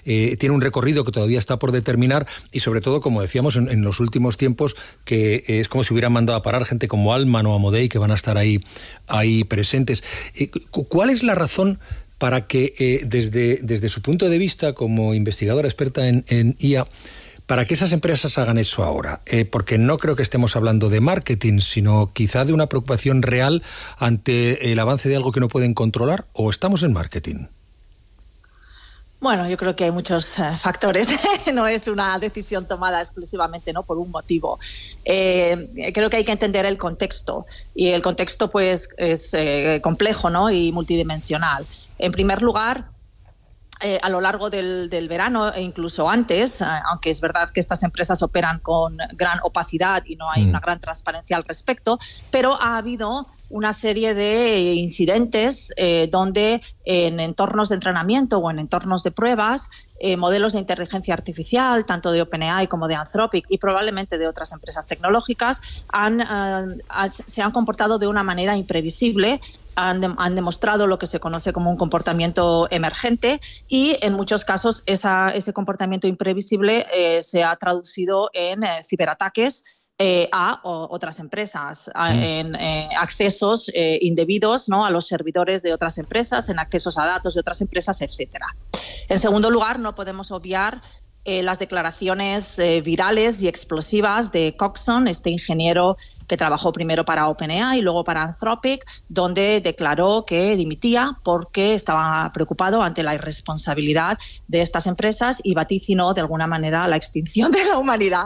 tiene un recorrido que todavía está por determinar y sobre todo, como decíamos en los últimos tiempos, que es como si hubieran mandado a parar gente como Altman o Amodei que van a estar ahí presentes. ¿Cuál es la razón para que desde su punto de vista como investigadora experta en IA, para que esas empresas hagan eso ahora? Porque no creo que estemos hablando de marketing, sino quizá de una preocupación real ante el avance de algo que no pueden controlar, ¿o estamos en marketing? Bueno, yo creo que hay muchos factores. No es una decisión tomada exclusivamente, ¿no?, por un motivo. Creo que hay que entender el contexto, y el contexto pues es complejo, ¿no?, y multidimensional. En primer lugar, a lo largo del verano e incluso antes, aunque es verdad que estas empresas operan con gran opacidad y no hay una gran transparencia al respecto, pero ha habido una serie de incidentes donde en entornos de entrenamiento o en entornos de pruebas, modelos de inteligencia artificial, tanto de OpenAI como de Anthropic y probablemente de otras empresas tecnológicas, se han comportado de una manera imprevisible. Han demostrado lo que se conoce como un comportamiento emergente, y en muchos casos ese comportamiento imprevisible se ha traducido en ciberataques a otras empresas, en accesos indebidos, ¿no?, a los servidores de otras empresas, en accesos a datos de otras empresas, etcétera. En segundo lugar, no podemos obviar las declaraciones virales y explosivas de Coxon, este ingeniero que trabajó primero para OpenAI y luego para Anthropic, donde declaró que dimitía porque estaba preocupado ante la irresponsabilidad de estas empresas y vaticinó de alguna manera la extinción de la humanidad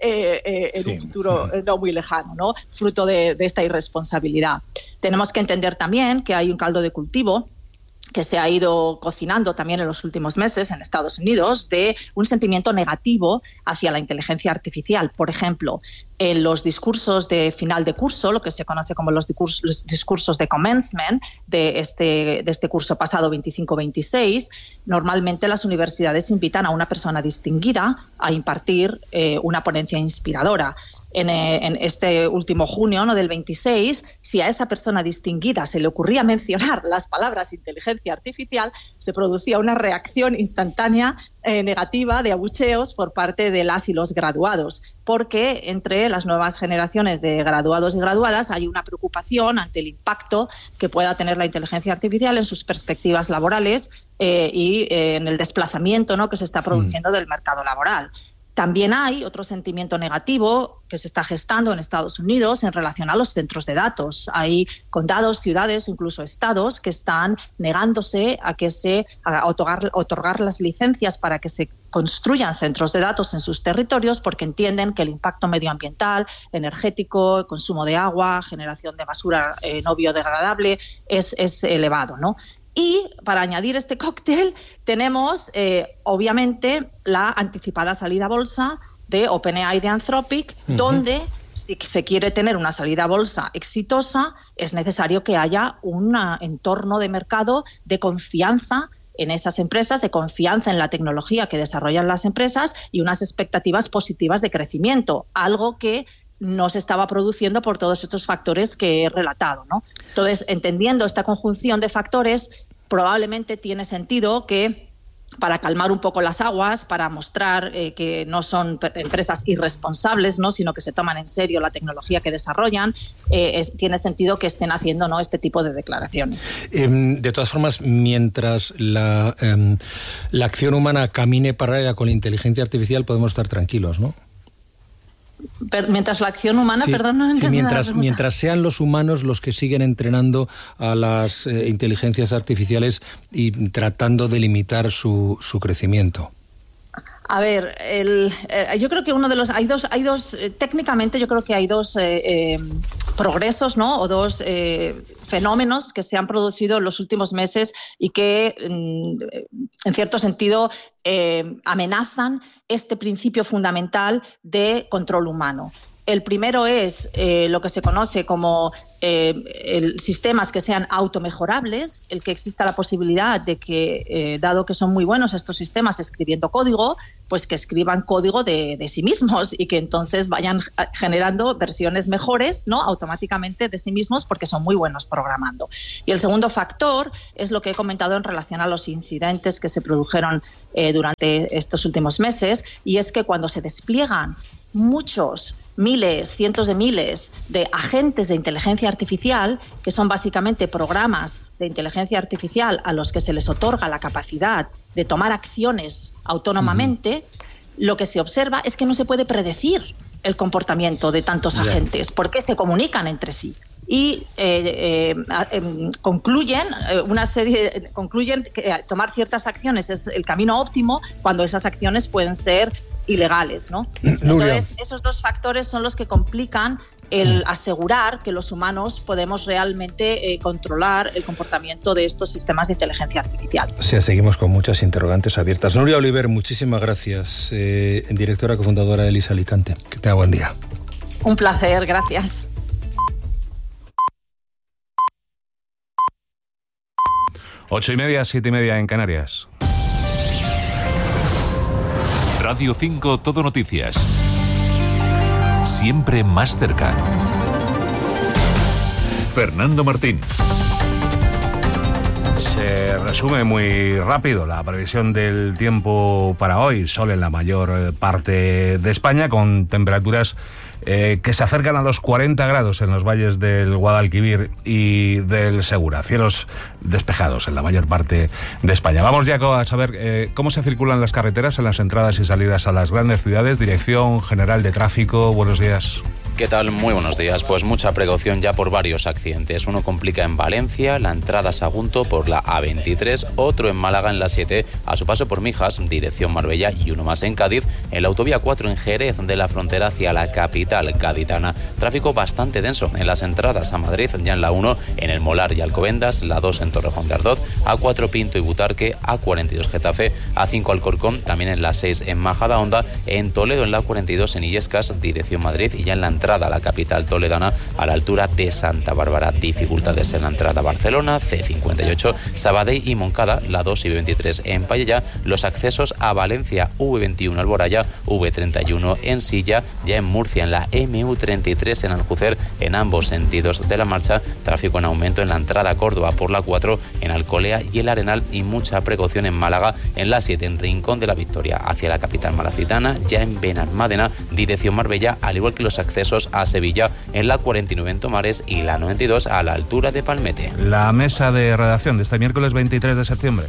en un futuro no muy lejano, ¿no?, fruto de esta irresponsabilidad. Tenemos que entender también que hay un caldo de cultivo que se ha ido cocinando también en los últimos meses en Estados Unidos, de un sentimiento negativo hacia la inteligencia artificial. Por ejemplo, en los discursos de final de curso, lo que se conoce como los discursos de commencement de este curso pasado 25-26, normalmente las universidades invitan a una persona distinguida a impartir una ponencia inspiradora. En este último junio, ¿no?, del 26, si a esa persona distinguida se le ocurría mencionar las palabras inteligencia artificial, se producía una reacción instantánea negativa de abucheos por parte de las y los graduados, porque entre las nuevas generaciones de graduados y graduadas hay una preocupación ante el impacto que pueda tener la inteligencia artificial en sus perspectivas laborales y en el desplazamiento, ¿no?, que se está produciendo del mercado laboral. También hay otro sentimiento negativo que se está gestando en Estados Unidos en relación a los centros de datos. Hay condados, ciudades, incluso estados que están negándose a otorgar las licencias para que se construyan centros de datos en sus territorios, porque entienden que el impacto medioambiental, energético, el consumo de agua, generación de basura no biodegradable es elevado, ¿no? Y para añadir este cóctel tenemos obviamente la anticipada salida a bolsa de OpenAI, de Anthropic, donde si se quiere tener una salida a bolsa exitosa es necesario que haya un entorno de mercado de confianza en esas empresas, de confianza en la tecnología que desarrollan las empresas y unas expectativas positivas de crecimiento, algo que no se estaba produciendo por todos estos factores que he relatado, ¿no? Entonces, entendiendo esta conjunción de factores, probablemente tiene sentido que, para calmar un poco las aguas, para mostrar que no son empresas irresponsables, ¿no?, sino que se toman en serio la tecnología que desarrollan, tiene sentido que estén haciendo, ¿no?, este tipo de declaraciones. De todas formas, mientras la acción humana camine paralela con la inteligencia artificial, podemos estar tranquilos, ¿no? Mientras la acción humana, sí, perdón, no entiendo mientras sean los humanos los que siguen entrenando a las inteligencias artificiales y tratando de limitar su crecimiento. A ver, yo creo que técnicamente yo creo que hay dos progresos, ¿no?, o dos fenómenos que se han producido en los últimos meses y que, en cierto sentido, amenazan este principio fundamental de control humano. El primero es lo que se conoce como sistemas que sean automejorables, el que exista la posibilidad de que, dado que son muy buenos estos sistemas escribiendo código, pues que escriban código de sí mismos y que entonces vayan generando versiones mejores, ¿no?, automáticamente de sí mismos, porque son muy buenos programando. Y el segundo factor es lo que he comentado en relación a los incidentes que se produjeron durante estos últimos meses, y es que cuando se despliegan muchos, miles, cientos de miles de agentes de inteligencia artificial, que son básicamente programas de inteligencia artificial a los que se les otorga la capacidad de tomar acciones autónomamente, lo que se observa es que no se puede predecir el comportamiento de tantos agentes, porque se comunican entre sí. Y concluyen que tomar ciertas acciones es el camino óptimo cuando esas acciones pueden ser ilegales, ¿no? Entonces, esos dos factores son los que complican el asegurar que los humanos podemos realmente controlar el comportamiento de estos sistemas de inteligencia artificial. Sí, seguimos con muchas interrogantes abiertas. Nuria Oliver, muchísimas gracias, directora cofundadora de LIS Alicante. Que tenga buen día. Un placer, gracias. 8:30, 7:30 en Canarias. Radio 5 Todo Noticias. Siempre más cerca. Fernando Martín. Se resume muy rápido la previsión del tiempo para hoy. Sol en la mayor parte de España, con temperaturas que se acercan a los 40 grados en los valles del Guadalquivir y del Segura. Cielos despejados en la mayor parte de España. Vamos ya a saber cómo se circulan las carreteras en las entradas y salidas a las grandes ciudades. Dirección General de Tráfico, buenos días. ¿Qué tal? Muy buenos días. Pues mucha precaución ya por varios accidentes. Uno complica en Valencia, la entrada a Sagunto por la A23, otro en Málaga en la 7, a su paso por Mijas, dirección Marbella, y uno más en Cádiz, en la autovía 4 en Jerez de la Frontera hacia la capital gaditana. Tráfico bastante denso en las entradas a Madrid, ya en la 1, en el Molar y Alcobendas, la 2 en Torrejón de Ardoz, A4 Pinto y Butarque, A42 Getafe, A5 Alcorcón, también en la 6 en Majadahonda, en Toledo en la 42 en Illescas, dirección Madrid, y ya en la entrada a la capital toledana a la altura de Santa Bárbara. Dificultades en la entrada a Barcelona, C58, Sabadell y Moncada, la 2 y B23 en Pallella, los accesos a Valencia, V21 Alboraya, V31 en Silla, ya en Murcia en la MU33 en Aljucer, en ambos sentidos de la marcha, tráfico en aumento en la entrada a Córdoba por la 4 en Alcolea y el Arenal, y mucha precaución en Málaga en la 7 en Rincón de la Victoria hacia la capital malacitana, ya en Benalmádena, dirección Marbella, al igual que los accesos a Sevilla en la 49 en Tomares y la 92 a la altura de Palmete. La mesa de redacción de este miércoles 23 de septiembre.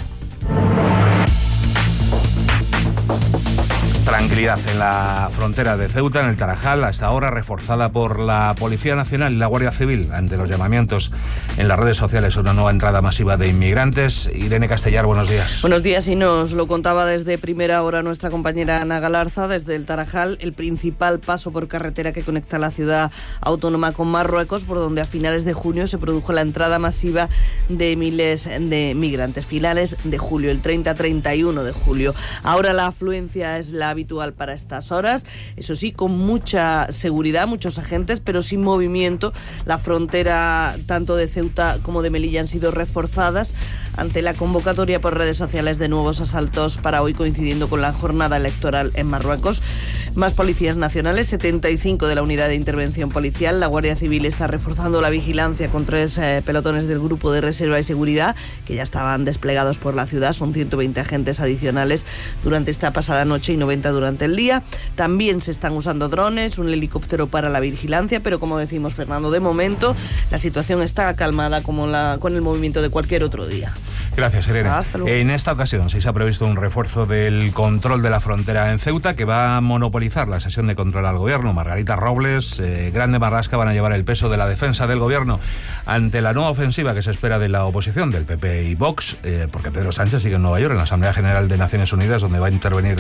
Tranquilidad en la frontera de Ceuta, en el Tarajal, a esta hora reforzada por la Policía Nacional y la Guardia Civil ante los llamamientos en las redes sociales a una nueva entrada masiva de inmigrantes. Irene Castellar, buenos días. Buenos días, y nos lo contaba desde primera hora nuestra compañera Ana Galarza desde el Tarajal, el principal paso por carretera que conecta la ciudad autónoma con Marruecos, por donde a finales de junio se produjo la entrada masiva de miles de migrantes. Finales de julio, el 30-31 de julio. Ahora la afluencia es la habitual para estas horas, eso sí, con mucha seguridad, muchos agentes, pero sin movimiento. La frontera tanto de Ceuta como de Melilla han sido reforzadas ante la convocatoria por redes sociales de nuevos asaltos para hoy, coincidiendo con la jornada electoral en Marruecos. Más policías nacionales, 75 de la unidad de intervención policial. La Guardia Civil está reforzando la vigilancia con 3 pelotones del Grupo de Reserva y Seguridad, que ya estaban desplegados por la ciudad. Son 120 agentes adicionales durante esta pasada noche y 90 durante el día. También se están usando drones, un helicóptero para la vigilancia, pero como decimos, Fernando, de momento la situación está calmada como con el movimiento de cualquier otro día. Gracias, Irene. En esta ocasión sí se ha previsto un refuerzo del control de la frontera en Ceuta, que va a monopolizar la sesión de control al gobierno. Margarita Robles, Grande Marlasca van a llevar el peso de la defensa del gobierno ante la nueva ofensiva que se espera de la oposición, del PP y Vox, porque Pedro Sánchez sigue en Nueva York, en la Asamblea General de Naciones Unidas, donde va a intervenir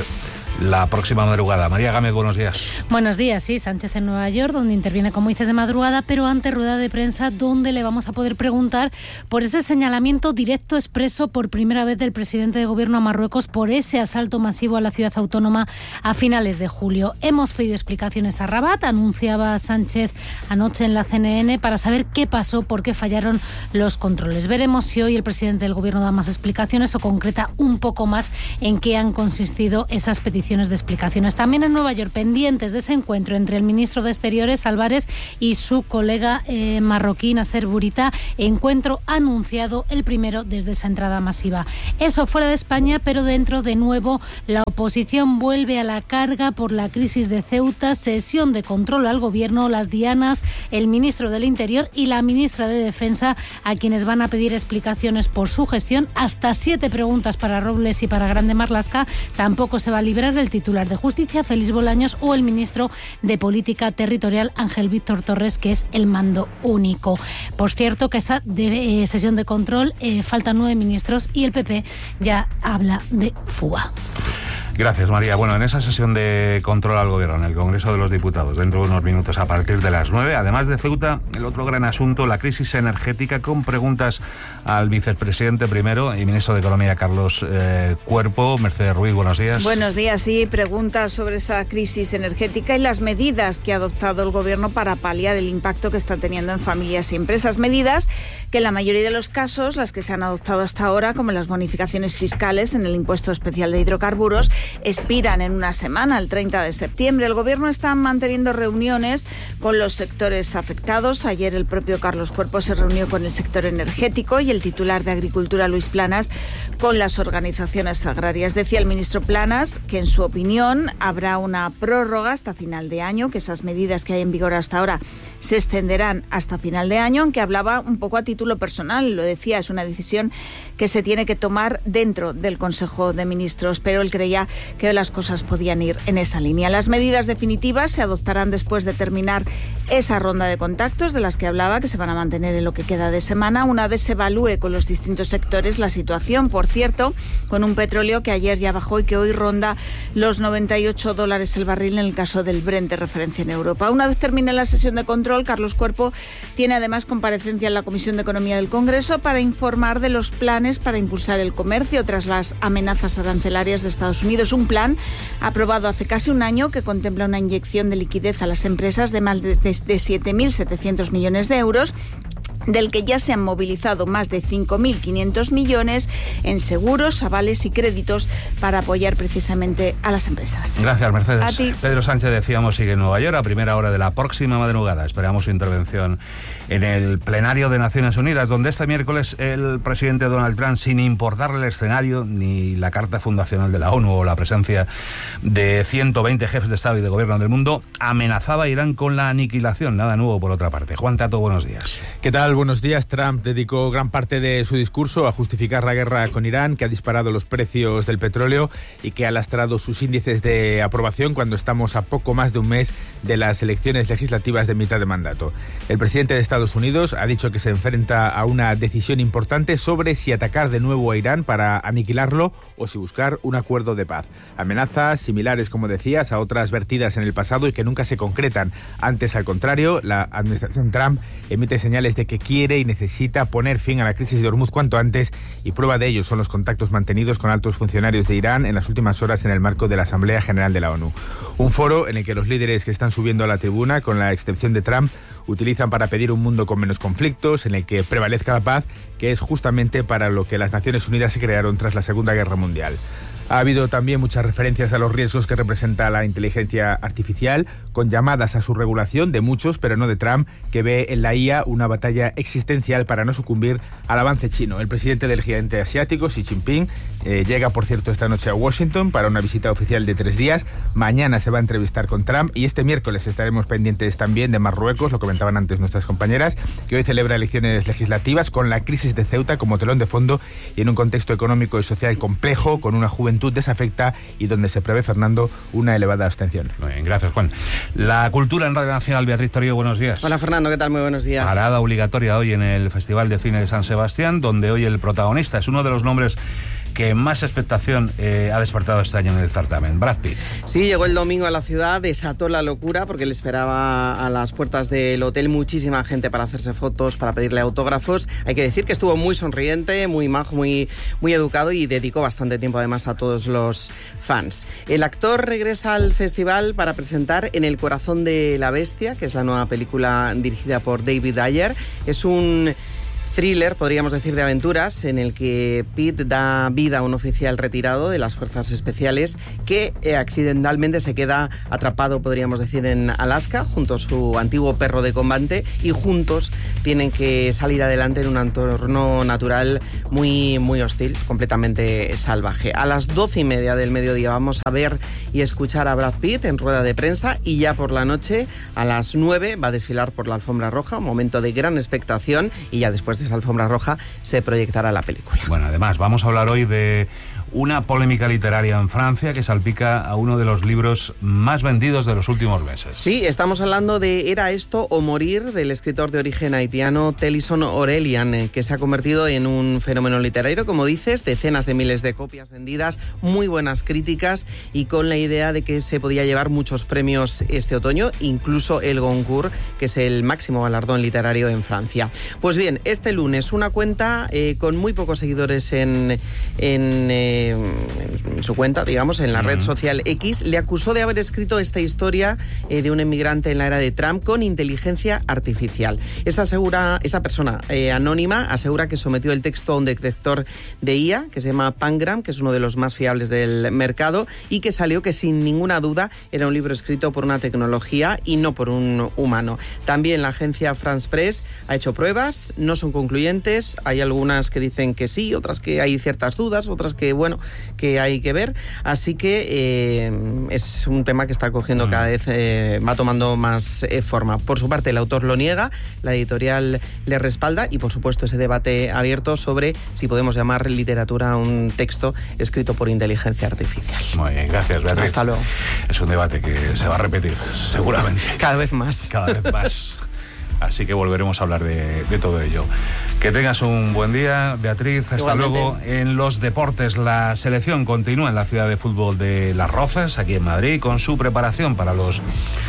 la próxima madrugada. María Gámez, buenos días. Buenos días, sí, Sánchez en Nueva York, donde interviene, como dices, de madrugada, pero ante rueda de prensa, donde le vamos a poder preguntar por ese señalamiento directo expreso por primera vez del presidente de gobierno a Marruecos por ese asalto masivo a la ciudad autónoma a finales de julio. Hemos pedido explicaciones a Rabat, anunciaba Sánchez anoche en la CNN, para saber qué pasó, por qué fallaron los controles. Veremos si hoy el presidente del gobierno da más explicaciones o concreta un poco más en qué han consistido esas peticiones de explicaciones. También en Nueva York, pendientes de ese encuentro entre el ministro de Exteriores, Álvarez, y su colega marroquí, Nasser Bourita, encuentro anunciado el primero desde esa entrada masiva. Eso fuera de España, pero dentro, de nuevo, la oposición vuelve a la carga por la crisis de Ceuta, sesión de control al gobierno, las dianas, el ministro del Interior y la ministra de Defensa, a quienes van a pedir explicaciones por su gestión. Hasta 7 preguntas para Robles y para Grande Marlaska. Tampoco se va a librar el titular de Justicia, Félix Bolaños, o el ministro de Política Territorial, Ángel Víctor Torres, que es el mando único. Por cierto, que esa sesión de control faltan 9 ministros y el PP ya habla de fuga. Gracias, María. Bueno, en esa sesión de control al gobierno en el Congreso de los Diputados, dentro de unos minutos a partir de las 9, además de Ceuta, el otro gran asunto, la crisis energética, con preguntas al vicepresidente primero y ministro de Economía, Carlos Cuerpo. Mercedes Ruiz, buenos días. Buenos días, sí. Preguntas sobre esa crisis energética y las medidas que ha adoptado el gobierno para paliar el impacto que está teniendo en familias y empresas. Medidas que en la mayoría de los casos, las que se han adoptado hasta ahora, como las bonificaciones fiscales en el impuesto especial de hidrocarburos, expiran en una semana, el 30 de septiembre. El gobierno está manteniendo reuniones con los sectores afectados. Ayer el propio Carlos Cuerpo se reunió con el sector energético y el titular de Agricultura, Luis Planas, con las organizaciones agrarias. Decía el ministro Planas que, en su opinión, habrá una prórroga hasta final de año, que esas medidas que hay en vigor hasta ahora se extenderán hasta final de año, aunque hablaba un poco a título personal. Lo decía, es una decisión que se tiene que tomar dentro del Consejo de Ministros, pero él creía que las cosas podían ir en esa línea. Las medidas definitivas se adoptarán después de terminar esa ronda de contactos de las que hablaba, que se van a mantener en lo que queda de semana, una vez se evalúe con los distintos sectores la situación. Por cierto, con un petróleo que ayer ya bajó y que hoy ronda los $98 el barril en el caso del Brent de referencia en Europa. Una vez termine la sesión de control, Carlos Cuerpo tiene además comparecencia en la Comisión de Economía del Congreso para informar de los planes para impulsar el comercio tras las amenazas arancelarias de Estados Unidos. Un plan aprobado hace casi un año que contempla una inyección de liquidez a las empresas de más de 7.700 millones de euros, del que ya se han movilizado más de 5.500 millones en seguros, avales y créditos para apoyar precisamente a las empresas. Gracias, Mercedes. A ti. Pedro Sánchez, decíamos, sigue en Nueva York a primera hora de la próxima madrugada. Esperamos su intervención en el plenario de Naciones Unidas, donde este miércoles el presidente Donald Trump, sin importarle el escenario ni la Carta Fundacional de la ONU o la presencia de 120 jefes de Estado y de Gobierno del mundo, amenazaba a Irán con la aniquilación. Nada nuevo por otra parte. Juan Tato, buenos días. ¿Qué tal? Buenos días. Trump dedicó gran parte de su discurso a justificar la guerra con Irán, que ha disparado los precios del petróleo y que ha lastrado sus índices de aprobación cuando estamos a poco más de un mes de las elecciones legislativas de mitad de mandato. El presidente de Estados Unidos ha dicho que se enfrenta a una decisión importante sobre si atacar de nuevo a Irán para aniquilarlo o si buscar un acuerdo de paz. Amenazas similares, como decías, a otras vertidas en el pasado y que nunca se concretan. Antes, al contrario, la administración Trump emite señales de que quiere y necesita poner fin a la crisis de Hormuz cuanto antes, y prueba de ello son los contactos mantenidos con altos funcionarios de Irán en las últimas horas en el marco de la Asamblea General de la ONU. Un foro en el que los líderes que están subiendo a la tribuna, con la excepción de Trump, utilizan para pedir un mundo con menos conflictos, en el que prevalezca la paz, que es justamente para lo que las Naciones Unidas se crearon tras la Segunda Guerra Mundial. Ha habido también muchas referencias a los riesgos que representa la inteligencia artificial, con llamadas a su regulación de muchos, pero no de Trump, que ve en la IA una batalla existencial para no sucumbir al avance chino. El presidente del gigante asiático, Xi Jinping, llega, por cierto, esta noche a Washington para una visita oficial de 3 días. Mañana se va a entrevistar con Trump y este miércoles estaremos pendientes también de Marruecos, lo comentaban antes nuestras compañeras, que hoy celebra elecciones legislativas con la crisis de Ceuta como telón de fondo y en un contexto económico y social complejo, con una juventud desafecta y donde se prevé, Fernando, una elevada abstención. Muy bien, gracias, Juan. La cultura en Radio Nacional, Beatriz Torío, buenos días. Hola, Fernando, ¿qué tal? Muy buenos días. Parada obligatoria hoy en el Festival de Cine de San Sebastián, donde hoy el protagonista es uno de los nombres que más expectación ha despertado este año en el certamen. Brad Pitt. Sí, llegó el domingo a la ciudad, desató la locura porque le esperaba a las puertas del hotel muchísima gente para hacerse fotos, para pedirle autógrafos. Hay que decir que estuvo muy sonriente, muy majo, muy educado y dedicó bastante tiempo además a todos los fans. El actor regresa al festival para presentar En el corazón de la bestia, que es la nueva película dirigida por David Ayer. Es un thriller, podríamos decir, de aventuras, en el que Pitt da vida a un oficial retirado de las fuerzas especiales que accidentalmente se queda atrapado, podríamos decir, en Alaska junto a su antiguo perro de combate, y juntos tienen que salir adelante en un entorno natural muy, muy hostil, completamente salvaje. A las 12:30 del mediodía vamos a ver y escuchar a Brad Pitt en rueda de prensa, y ya por la noche a las 9 va a desfilar por la alfombra roja, un momento de gran expectación, y ya después de esa alfombra roja se proyectará la película. Bueno, además vamos a hablar hoy de una polémica literaria en Francia que salpica a uno de los libros más vendidos de los últimos meses. Sí, estamos hablando de Era esto o morir, del escritor de origen haitiano Tennyson Aurelian, que se ha convertido en un fenómeno literario, como dices, decenas de miles de copias vendidas, muy buenas críticas, y con la idea de que se podía llevar muchos premios este otoño, incluso el Goncourt, que es el máximo galardón literario en Francia. Pues bien, este lunes una cuenta con muy pocos seguidores en su cuenta, digamos, en la red social X, le acusó de haber escrito esta historia de un emigrante en la era de Trump con inteligencia artificial. Esa persona anónima asegura que sometió el texto a un detector de IA que se llama Pangram, que es uno de los más fiables del mercado, y que salió que sin ninguna duda era un libro escrito por una tecnología y no por un humano. También la agencia France Press ha hecho pruebas, no son concluyentes, hay algunas que dicen que sí, otras que hay ciertas dudas, otras que, bueno, que hay que ver, así que es un tema que está cogiendo cada vez, va tomando más forma. Por su parte, el autor lo niega, la editorial le respalda, y por supuesto ese debate abierto sobre si podemos llamar literatura a un texto escrito por inteligencia artificial. Muy bien, gracias, Beatriz. Hasta luego. Es un debate que se va a repetir, seguramente. Cada vez más. Cada vez más. Así que volveremos a hablar de todo ello. Que tengas un buen día, Beatriz. Hasta luego. En los deportes, la selección continúa en la ciudad de fútbol de Las Rozas, aquí en Madrid, con su preparación para los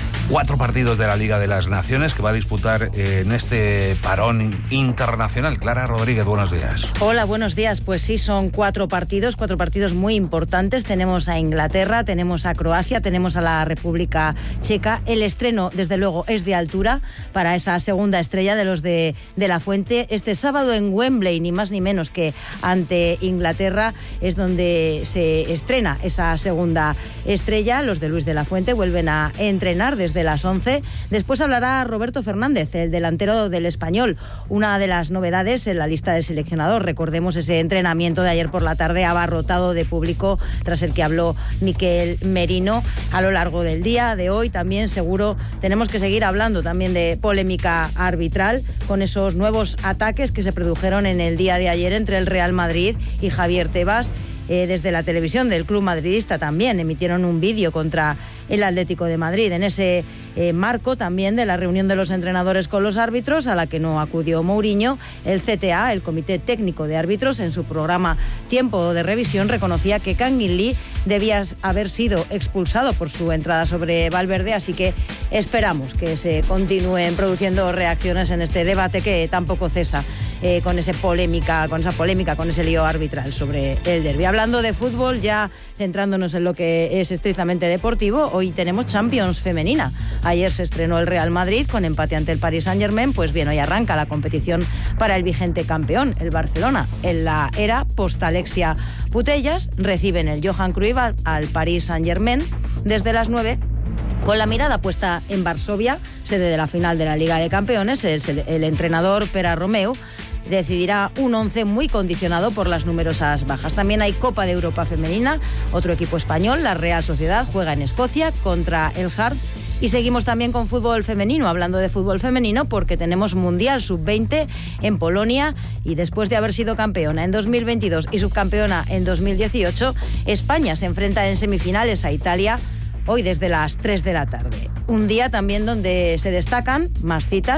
4 partidos de la Liga de las Naciones que va a disputar en este parón internacional. Clara Rodríguez, buenos días. Hola, buenos días. Pues sí, son 4 partidos muy importantes. Tenemos a Inglaterra, tenemos a Croacia, tenemos a la República Checa. El estreno, desde luego, es de altura para esa segunda estrella de los de La Fuente. Este sábado en Wembley, ni más ni menos que ante Inglaterra, es donde se estrena esa segunda estrella. Los de Luis de la Fuente vuelven a entrenar desde las 11. Después hablará Roberto Fernández, el delantero del Español. Una de las novedades en la lista del seleccionador. Recordemos ese entrenamiento de ayer por la tarde abarrotado de público, tras el que habló Miquel Merino. A lo largo del día de hoy también seguro tenemos que seguir hablando también de polémica arbitral, con esos nuevos ataques que se produjeron en el día de ayer entre el Real Madrid y Javier Tebas. Desde la televisión del club madridista también emitieron un vídeo contra el Atlético de Madrid. En ese marco también de la reunión de los entrenadores con los árbitros, a la que no acudió Mourinho, el CTA, el Comité Técnico de Árbitros, en su programa Tiempo de Revisión, reconocía que Kangin Lee debía haber sido expulsado por su entrada sobre Valverde, así que esperamos que se continúen produciendo reacciones en este debate que tampoco cesa con esa polémica, con ese lío arbitral sobre el derbi. Hablando de fútbol, ya centrándonos en lo que es estrictamente deportivo, hoy tenemos Champions femenina. Ayer se estrenó el Real Madrid con empate ante el Paris Saint-Germain. Pues bien, hoy arranca la competición para el vigente campeón, el Barcelona. En la era post-Alexia Putellas reciben el Johan Cruyff al Paris Saint-Germain desde las 9, con la mirada puesta en Varsovia, sede de la final de la Liga de Campeones. El entrenador Pere Romeu decidirá un 11 muy condicionado por las numerosas bajas. También hay Copa de Europa femenina. Otro equipo español, la Real Sociedad, juega en Escocia contra el Hearts. Y seguimos también con fútbol femenino, hablando de fútbol femenino, porque tenemos Mundial Sub-20 en Polonia, y después de haber sido campeona en 2022 y subcampeona en 2018, España se enfrenta en semifinales a Italia hoy desde las 3 de la tarde. Un día también donde se destacan más citas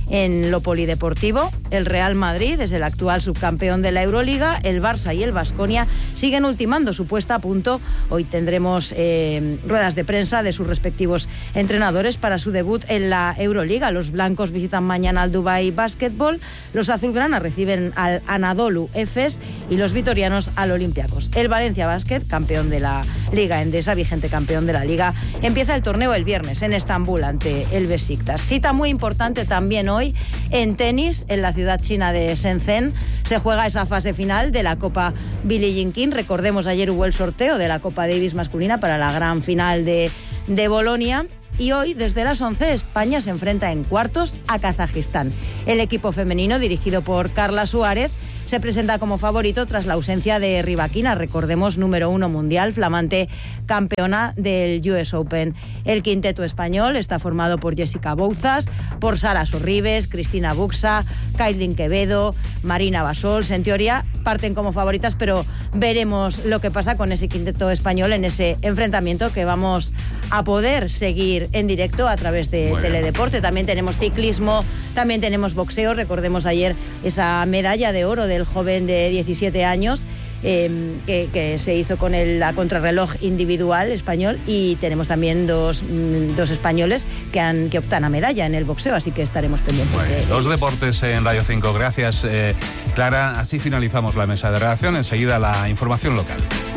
En lo polideportivo, el Real Madrid es el actual subcampeón de la Euroliga, el Barça y el Baskonia siguen ultimando su puesta a punto. Hoy tendremos ruedas de prensa de sus respectivos entrenadores para su debut en la Euroliga. Los blancos visitan mañana al Dubai Basketball, los azulgrana reciben al Anadolu Efes y los vitorianos al Olympiacos. El Valencia Basket, campeón de la Liga Endesa, vigente campeón de la Liga, empieza el torneo el viernes en Estambul ante el Besiktas. Cita muy importante también hoy en tenis, en la ciudad china de Shenzhen. Se juega esa fase final de la Copa Billie Jean King. Recordemos, ayer hubo el sorteo de la Copa Davis masculina para la gran final de Bolonia. Y hoy, desde las 11, España se enfrenta en cuartos a Kazajistán. El equipo femenino, dirigido por Carla Suárez, se presenta como favorito tras la ausencia de Rybakina, recordemos, número 1 mundial, flamante campeona del US Open. El quinteto español está formado por Jessica Bouzas, por Sara Sorribes, Cristina Buxa, Kaitlyn Quevedo, Marina Basols. En teoría parten como favoritas, pero veremos lo que pasa con ese quinteto español en ese enfrentamiento que vamos a poder seguir en directo a través de Teledeporte. También tenemos ciclismo, también tenemos boxeo. Recordemos ayer esa medalla de oro del joven de 17 años que se hizo con la contrarreloj individual español, y tenemos también dos españoles que optan a medalla en el boxeo, así que estaremos pendientes. Los deportes en Radio 5. Gracias, Clara. Así finalizamos la mesa de redacción. Enseguida la información local.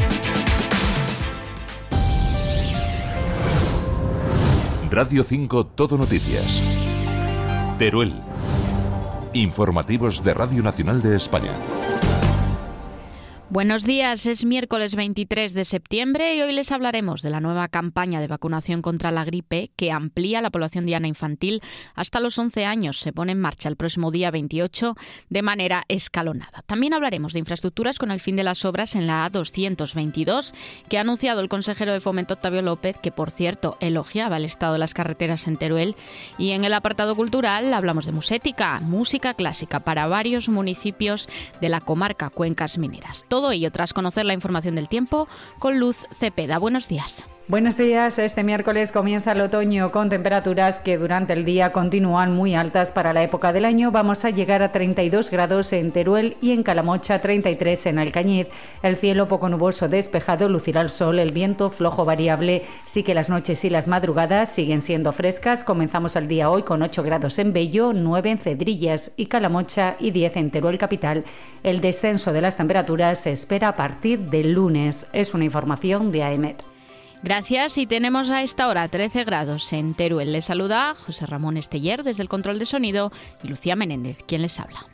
Radio 5 Todo Noticias. Teruel. Informativos de Radio Nacional de España. Buenos días, es miércoles 23 de septiembre y hoy les hablaremos de la nueva campaña de vacunación contra la gripe que amplía la población diana infantil hasta los 11 años. Se pone en marcha el próximo día 28 de manera escalonada. También hablaremos de infraestructuras con el fin de las obras en la A222 que ha anunciado el consejero de Fomento Octavio López, que por cierto elogiaba el estado de las carreteras en Teruel. Y en el apartado cultural hablamos de musética, música clásica para varios municipios de la comarca Cuencas Mineras. Todo ello tras conocer la información del tiempo con Luz Cepeda. Buenos días. Buenos días. Este miércoles comienza el otoño con temperaturas que durante el día continúan muy altas para la época del año. Vamos a llegar a 32 grados en Teruel y en Calamocha 33 en Alcañiz. El cielo poco nuboso despejado, lucirá el sol, el viento flojo variable. Sí que las noches y las madrugadas siguen siendo frescas. Comenzamos el día hoy con 8 grados en Bello, 9 en Cedrillas y Calamocha y 10 en Teruel capital. El descenso de las temperaturas se espera a partir del lunes. Es una información de AEMET. Gracias, y tenemos a esta hora 13 grados en Teruel. Les saluda José Ramón Esteller desde el control de sonido y Lucía Menéndez, quien les habla.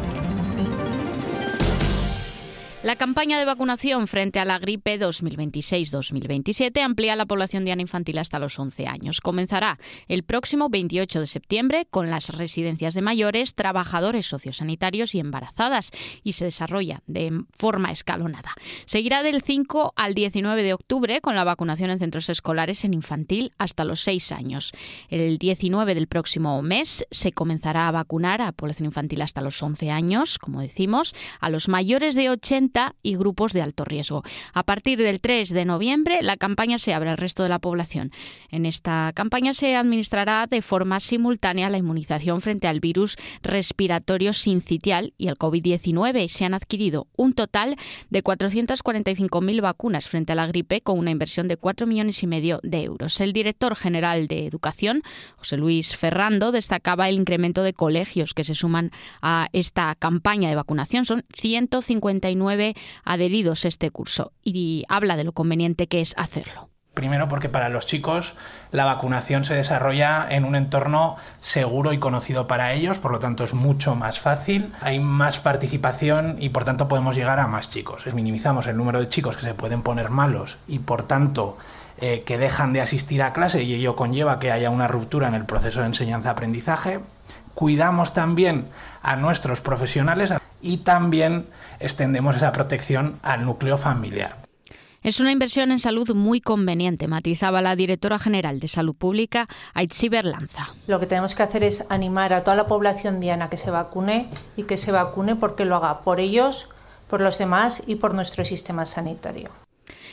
La campaña de vacunación frente a la gripe 2026-2027 amplía la población diana infantil hasta los 11 años. Comenzará el próximo 28 de septiembre con las residencias de mayores, trabajadores sociosanitarios y embarazadas, y se desarrolla de forma escalonada. Seguirá del 5 al 19 de octubre con la vacunación en centros escolares en infantil hasta los 6 años. El 19 del próximo mes se comenzará a vacunar a población infantil hasta los 11 años, como decimos, a los mayores de 80 y grupos de alto riesgo. A partir del 3 de noviembre, la campaña se abre al resto de la población. En esta campaña se administrará de forma simultánea la inmunización frente al virus respiratorio sincitial y al COVID-19. Se han adquirido un total de 445.000 vacunas frente a la gripe, con una inversión de 4,5 millones de euros. El director general de Educación, José Luis Ferrando, destacaba el incremento de colegios que se suman a esta campaña de vacunación. Son 159 adheridos este curso, y habla de lo conveniente que es hacerlo. Primero porque para los chicos la vacunación se desarrolla en un entorno seguro y conocido para ellos, por lo tanto es mucho más fácil, hay más participación y por tanto podemos llegar a más chicos. Minimizamos el número de chicos que se pueden poner malos y por tanto que dejan de asistir a clase, y ello conlleva que haya una ruptura en el proceso de enseñanza-aprendizaje. Cuidamos también a nuestros profesionales y también extendemos esa protección al núcleo familiar. Es una inversión en salud muy conveniente, matizaba la directora general de Salud Pública, Aitziber Lanza. Lo que tenemos que hacer es animar a toda la población diana que se vacune, y que se vacune porque lo haga por ellos, por los demás y por nuestro sistema sanitario.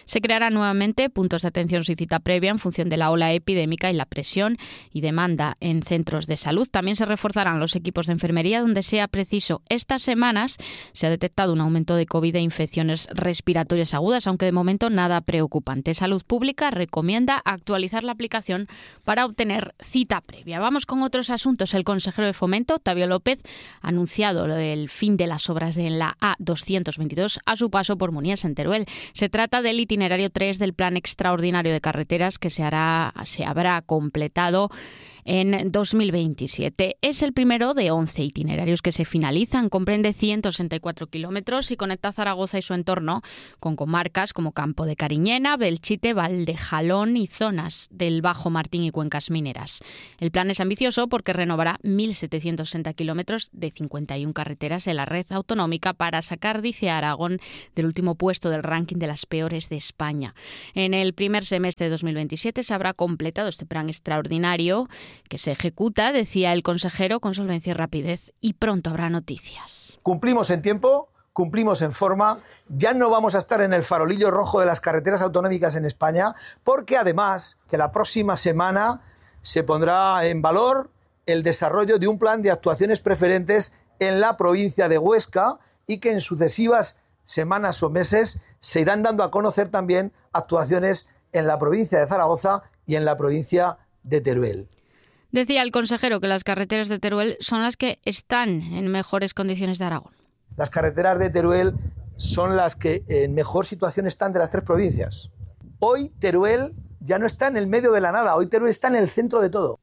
Se crearán nuevamente puntos de atención sin cita previa en función de la ola epidémica y la presión y demanda en centros de salud. También se reforzarán los equipos de enfermería donde sea preciso. Estas semanas se ha detectado un aumento de COVID e infecciones respiratorias agudas, aunque de momento nada preocupante. Salud Pública recomienda actualizar la aplicación para obtener cita previa. Vamos con otros asuntos. El consejero de Fomento, Octavio López, ha anunciado el fin de las obras en la A222 a su paso por Munies en Teruel. Se trata del itinerario 3 del Plan Extraordinario de Carreteras que se habrá completado en 2027. Es el primero de 11 itinerarios que se finalizan. Comprende 164 kilómetros y conecta Zaragoza y su entorno con comarcas como Campo de Cariñena, Belchite, Valdejalón y zonas del Bajo Martín y cuencas mineras. El plan es ambicioso porque renovará 1.760 kilómetros de 51 carreteras en la red autonómica para sacar, dice Aragón, del último puesto del ranking de las peores de España. En el primer semestre de 2027 se habrá completado este plan extraordinario que se ejecuta, decía el consejero, con solvencia y rapidez, y pronto habrá noticias. Cumplimos en tiempo, cumplimos en forma, ya no vamos a estar en el farolillo rojo de las carreteras autonómicas en España, porque además que la próxima semana se pondrá en valor el desarrollo de un plan de actuaciones preferentes en la provincia de Huesca y que en sucesivas semanas o meses se irán dando a conocer también actuaciones en la provincia de Zaragoza y en la provincia de Teruel. Decía el consejero que las carreteras de Teruel son las que están en mejores condiciones de Aragón. Las carreteras de Teruel son las que en mejor situación están de las 3 provincias. Hoy Teruel ya no está en el medio de la nada, hoy Teruel está en el centro de todo.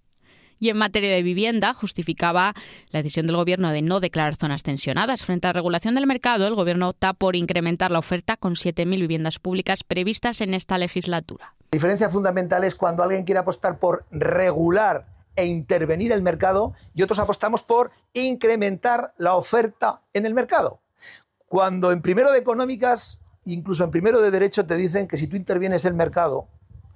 Y en materia de vivienda, justificaba la decisión del Gobierno de no declarar zonas tensionadas. Frente a la regulación del mercado, el Gobierno opta por incrementar la oferta con 7.000 viviendas públicas previstas en esta legislatura. La diferencia fundamental es cuando alguien quiere apostar por regular e intervenir el mercado y otros apostamos por incrementar la oferta en el mercado. Cuando en primero de económicas, incluso en primero de derecho, te dicen que si tú intervienes el mercado,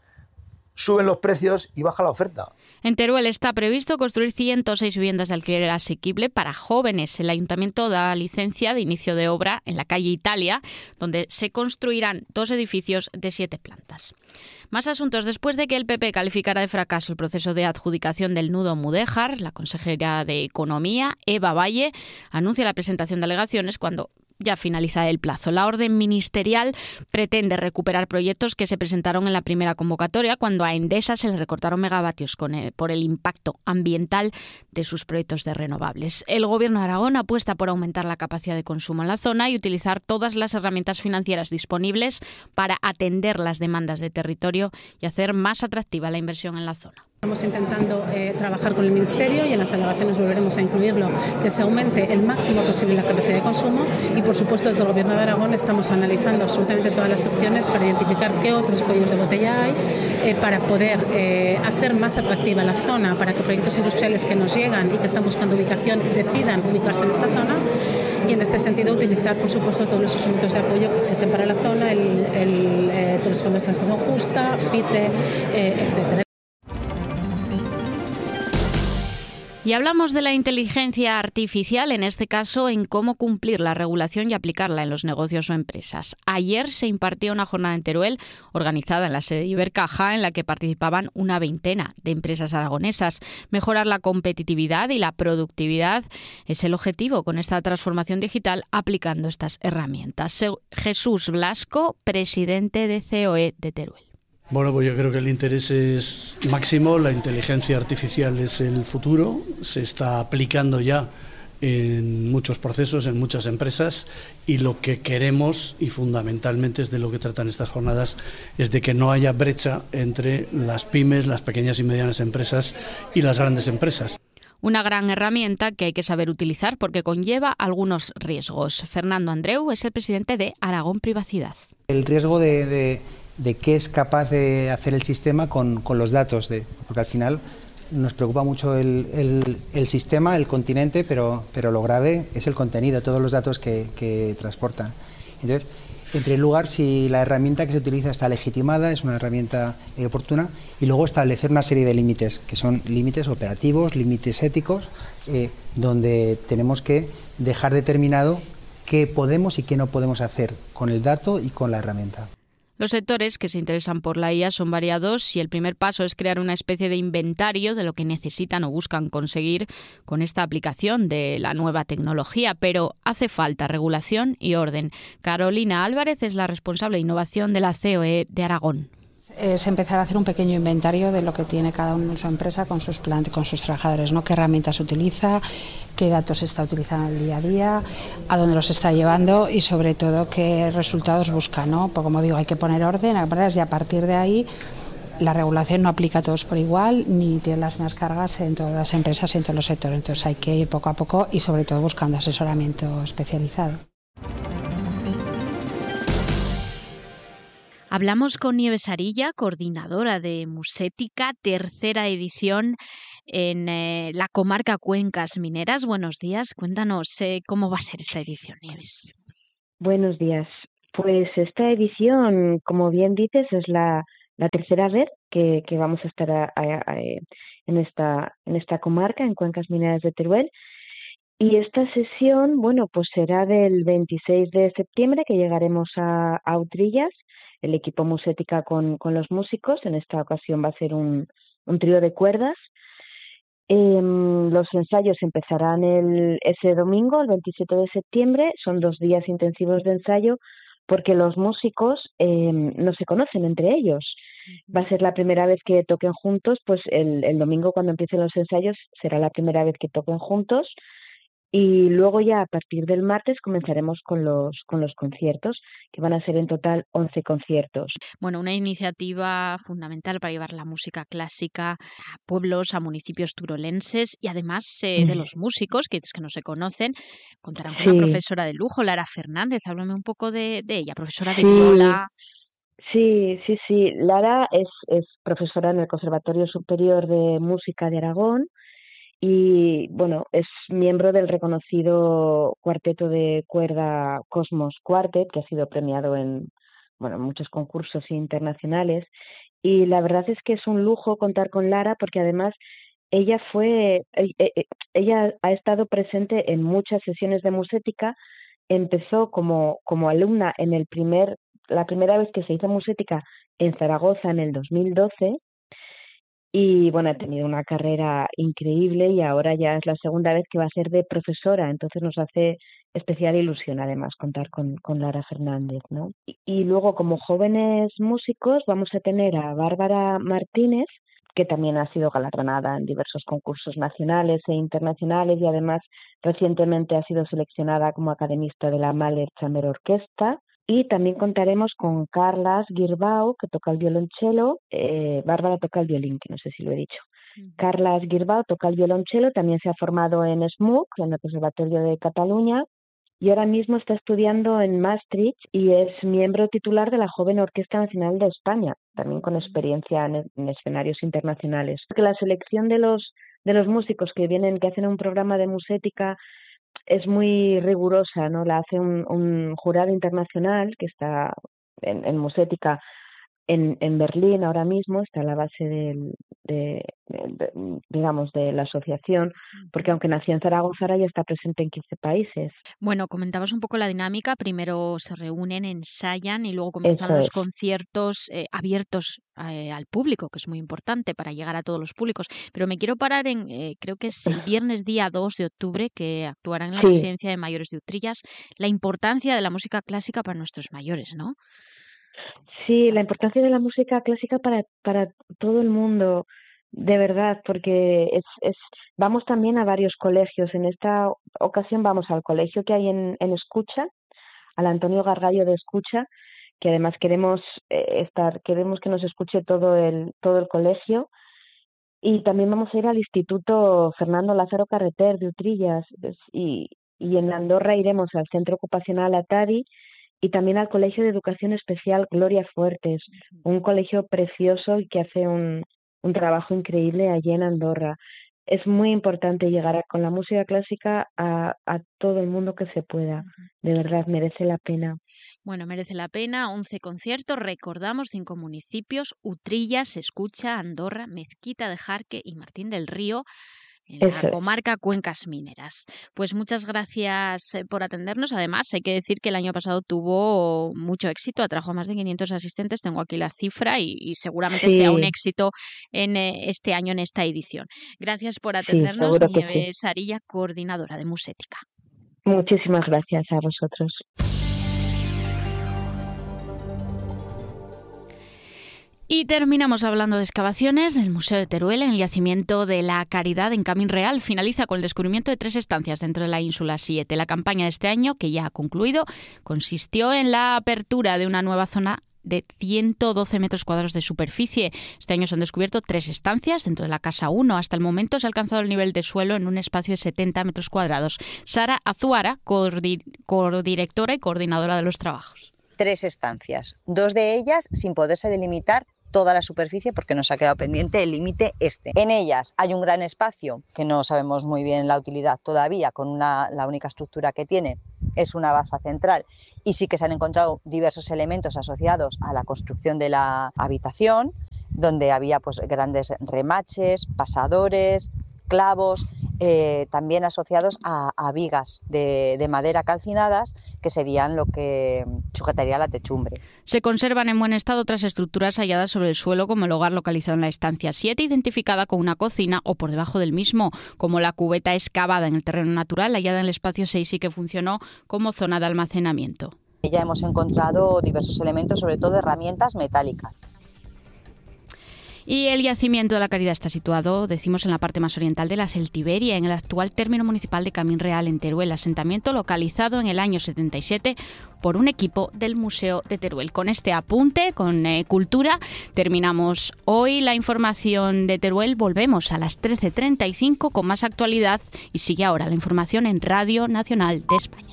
suben los precios y baja la oferta. En Teruel está previsto construir 106 viviendas de alquiler asequible para jóvenes. El ayuntamiento da licencia de inicio de obra en la calle Italia, donde se construirán 2 edificios de 7 plantas. Más asuntos. Después de que el PP calificara de fracaso el proceso de adjudicación del nudo Mudéjar, la consejera de Economía, Eva Valle, anuncia la presentación de alegaciones cuando ya finaliza el plazo. La orden ministerial pretende recuperar proyectos que se presentaron en la primera convocatoria cuando a Endesa se le recortaron megavatios por el impacto ambiental de sus proyectos de renovables. El Gobierno de Aragón apuesta por aumentar la capacidad de consumo en la zona y utilizar todas las herramientas financieras disponibles para atender las demandas de territorio y hacer más atractiva la inversión en la zona. Estamos intentando trabajar con el Ministerio y en las alegaciones volveremos a incluirlo, que se aumente el máximo posible la capacidad de consumo y, por supuesto, desde el Gobierno de Aragón estamos analizando absolutamente todas las opciones para identificar qué otros cuellos de botella hay para poder hacer más atractiva la zona, para que proyectos industriales que nos llegan y que están buscando ubicación decidan ubicarse en esta zona. Y en este sentido utilizar, por supuesto, todos los instrumentos de apoyo que existen para la zona, los fondos de transición justa, FITE, etcétera. Y hablamos de la inteligencia artificial, en este caso en cómo cumplir la regulación y aplicarla en los negocios o empresas. Ayer se impartió una jornada en Teruel organizada en la sede de Ibercaja en la que participaban una veintena de empresas aragonesas. Mejorar la competitividad y la productividad es el objetivo con esta transformación digital aplicando estas herramientas. Jesús Blasco, presidente de COE de Teruel. Bueno, pues yo creo que el interés es máximo, la inteligencia artificial es el futuro, se está aplicando ya en muchos procesos, en muchas empresas, y lo que queremos, y fundamentalmente es de lo que tratan estas jornadas, es de que no haya brecha entre las pymes, las pequeñas y medianas empresas y las grandes empresas. Una gran herramienta que hay que saber utilizar porque conlleva algunos riesgos. Fernando Andreu es el presidente de Aragón Privacidad. El riesgo de qué es capaz de hacer el sistema con los datos, porque al final nos preocupa mucho el sistema, el continente, pero lo grave es el contenido, todos los datos que transportan. Entonces, en primer lugar, si la herramienta que se utiliza está legitimada, es una herramienta oportuna, y luego establecer una serie de límites, que son límites operativos, límites éticos, donde tenemos que dejar determinado qué podemos y qué no podemos hacer con el dato y con la herramienta. Los sectores que se interesan por la IA son variados y el primer paso es crear una especie de inventario de lo que necesitan o buscan conseguir con esta aplicación de la nueva tecnología, pero hace falta regulación y orden. Carolina Álvarez es la responsable de innovación de la COE de Aragón. Es empezar a hacer un pequeño inventario de lo que tiene cada uno en su empresa con sus trabajadores, ¿no? Qué herramientas utiliza, qué datos está utilizando el día a día, a dónde los está llevando y sobre todo qué resultados busca, ¿no? Pues como digo, hay que poner orden y a partir de ahí la regulación no aplica a todos por igual ni tiene las mismas cargas en todas las empresas y en todos los sectores. Entonces hay que ir poco a poco y sobre todo buscando asesoramiento especializado. Hablamos con Nieves Arilla, coordinadora de Musética, tercera edición en la comarca Cuencas Mineras. Buenos días, cuéntanos cómo va a ser esta edición, Nieves. Buenos días. Pues esta edición, como bien dices, es la tercera vez que vamos a estar en esta comarca, en Cuencas Mineras de Teruel. Y esta sesión, bueno, pues será del 26 de septiembre que llegaremos a Utrillas, el equipo Musética con los músicos. En esta ocasión va a ser un trío de cuerdas. Los ensayos empezarán ese domingo, el 27 de septiembre. Son 2 días intensivos de ensayo porque los músicos no se conocen entre ellos. Va a ser la primera vez que toquen juntos, pues el domingo cuando empiecen los ensayos será la primera vez que toquen juntos. Y luego ya a partir del martes comenzaremos con los conciertos, que van a ser en total 11 conciertos. Bueno, una iniciativa fundamental para llevar la música clásica a pueblos, a municipios turolenses y además de los músicos, que no se conocen, contarán con una profesora de lujo, Lara Fernández. Háblame un poco de ella, profesora de viola. Sí. Lara es profesora en el Conservatorio Superior de Música de Aragón. Y bueno, es miembro del reconocido cuarteto de cuerda Cosmos Quartet, que ha sido premiado en muchos concursos internacionales. Y la verdad es que es un lujo contar con Lara porque además ella ha estado presente en muchas sesiones de Musética. Empezó como alumna la primera vez que se hizo Musética en Zaragoza en el 2012. Y bueno, ha tenido una carrera increíble y ahora ya es la segunda vez que va a ser de profesora, entonces nos hace especial ilusión además contar con Lara Fernández, ¿no? Y luego como jóvenes músicos vamos a tener a Bárbara Martínez, que también ha sido galardonada en diversos concursos nacionales e internacionales y además recientemente ha sido seleccionada como academista de la Mahler Chamber Orquesta. Y también contaremos con Carlas Girbau, que toca el violonchelo. Bárbara toca el violín, que no sé si lo he dicho. Carlas Girbau toca el violonchelo, también se ha formado en SMUC, en el Conservatorio de Cataluña, y ahora mismo está estudiando en Maastricht y es miembro titular de la Joven Orquesta Nacional de España, también con experiencia en escenarios internacionales. La selección de los músicos que hacen un programa de Musética es muy rigurosa, ¿no? La hace un jurado internacional que está en Musética en Berlín ahora mismo, está a la base de la asociación, porque aunque nació en Zaragoza, ahora ya está presente en 15 países. Bueno, comentabas un poco la dinámica. Primero se reúnen, ensayan y luego comienzan los conciertos abiertos al público, que es muy importante para llegar a todos los públicos. Pero me quiero parar creo que es el viernes día 2 de octubre, que actuarán en la Residencia de Mayores de Utrillas, la importancia de la música clásica para nuestros mayores, ¿no? Sí, la importancia de la música clásica para todo el mundo, de verdad, porque vamos también a varios colegios. En esta ocasión vamos al colegio que hay en Escucha, al Antonio Gargallo de Escucha, que además queremos que nos escuche todo el colegio. Y también vamos a ir al Instituto Fernando Lázaro Carreter de Utrillas y en Andorra iremos al Centro Ocupacional Atari y también al Colegio de Educación Especial Gloria Fuertes, un colegio precioso y que hace un trabajo increíble allí en Andorra. Es muy importante llegar con la música clásica a todo el mundo que se pueda. De verdad, merece la pena. Bueno, merece la pena. 11 conciertos, recordamos, 5 municipios: Utrillas, Escucha, Andorra, Mezquita de Jarque y Martín del Río. en la comarca Cuencas Mineras. Pues muchas gracias por atendernos. Además, hay que decir que el año pasado tuvo mucho éxito, atrajo a más de 500 asistentes, tengo aquí la cifra, y seguramente sea un éxito en este año, en esta edición. Gracias por atendernos, Nieves Arilla, coordinadora de Musética. Muchísimas gracias a vosotros. Y terminamos hablando de excavaciones. El Museo de Teruel, en el yacimiento de la Caridad en Camín Real, finaliza con el descubrimiento de 3 estancias dentro de la ínsula 7. La campaña de este año, que ya ha concluido, consistió en la apertura de una nueva zona de 112 metros cuadrados de superficie. Este año se han descubierto 3 estancias dentro de la Casa 1. Hasta el momento se ha alcanzado el nivel de suelo en un espacio de 70 metros cuadrados. Sara Azuara, codirectora y coordinadora de los trabajos. 3 estancias, 2 de ellas sin poderse delimitar toda la superficie porque nos ha quedado pendiente el límite este. En ellas hay un gran espacio que no sabemos muy bien la utilidad todavía, con la única estructura que tiene es una base central, y sí que se han encontrado diversos elementos asociados a la construcción de la habitación, donde había pues grandes remaches, pasadores, clavos, también asociados a vigas de madera calcinadas, que serían lo que sujetaría la techumbre. Se conservan en buen estado otras estructuras halladas sobre el suelo, como el hogar localizado en la estancia 7, identificada con una cocina o por debajo del mismo, como la cubeta excavada en el terreno natural, hallada en el espacio 6 y que funcionó como zona de almacenamiento. Ya hemos encontrado diversos elementos, sobre todo herramientas metálicas. Y el yacimiento de la Caridad está situado, decimos, en la parte más oriental de la Celtiberia, en el actual término municipal de Camín Real, en Teruel, asentamiento localizado en el año 77 por un equipo del Museo de Teruel. Con este apunte, con cultura, terminamos hoy la información de Teruel. Volvemos a las 13:35 con más actualidad, y sigue ahora la información en Radio Nacional de España.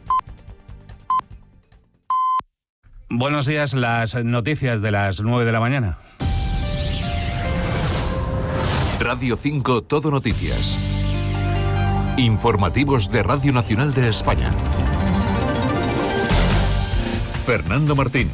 Buenos días, las noticias de las 9 de la mañana. Radio 5 Todo Noticias. Informativos de Radio Nacional de España. Fernando Martín.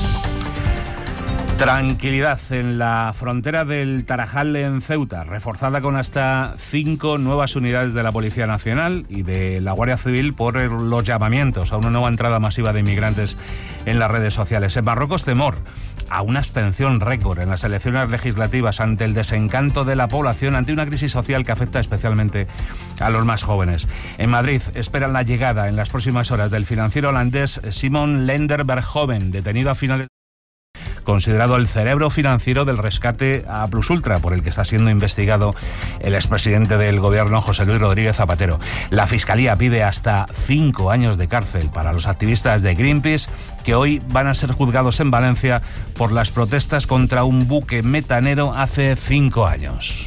Tranquilidad en la frontera del Tarajal en Ceuta, reforzada con hasta 5 nuevas unidades de la Policía Nacional y de la Guardia Civil por los llamamientos a una nueva entrada masiva de inmigrantes en las redes sociales. En Marruecos, temor a una abstención récord en las elecciones legislativas ante el desencanto de la población ante una crisis social que afecta especialmente a los más jóvenes. En Madrid esperan la llegada en las próximas horas del financiero holandés Simon Lender-Berghoven, detenido a finales, considerado el cerebro financiero del rescate a Plus Ultra, por el que está siendo investigado el expresidente del gobierno, José Luis Rodríguez Zapatero. La Fiscalía pide hasta 5 años de cárcel para los activistas de Greenpeace, que hoy van a ser juzgados en Valencia por las protestas contra un buque metanero hace 5 años.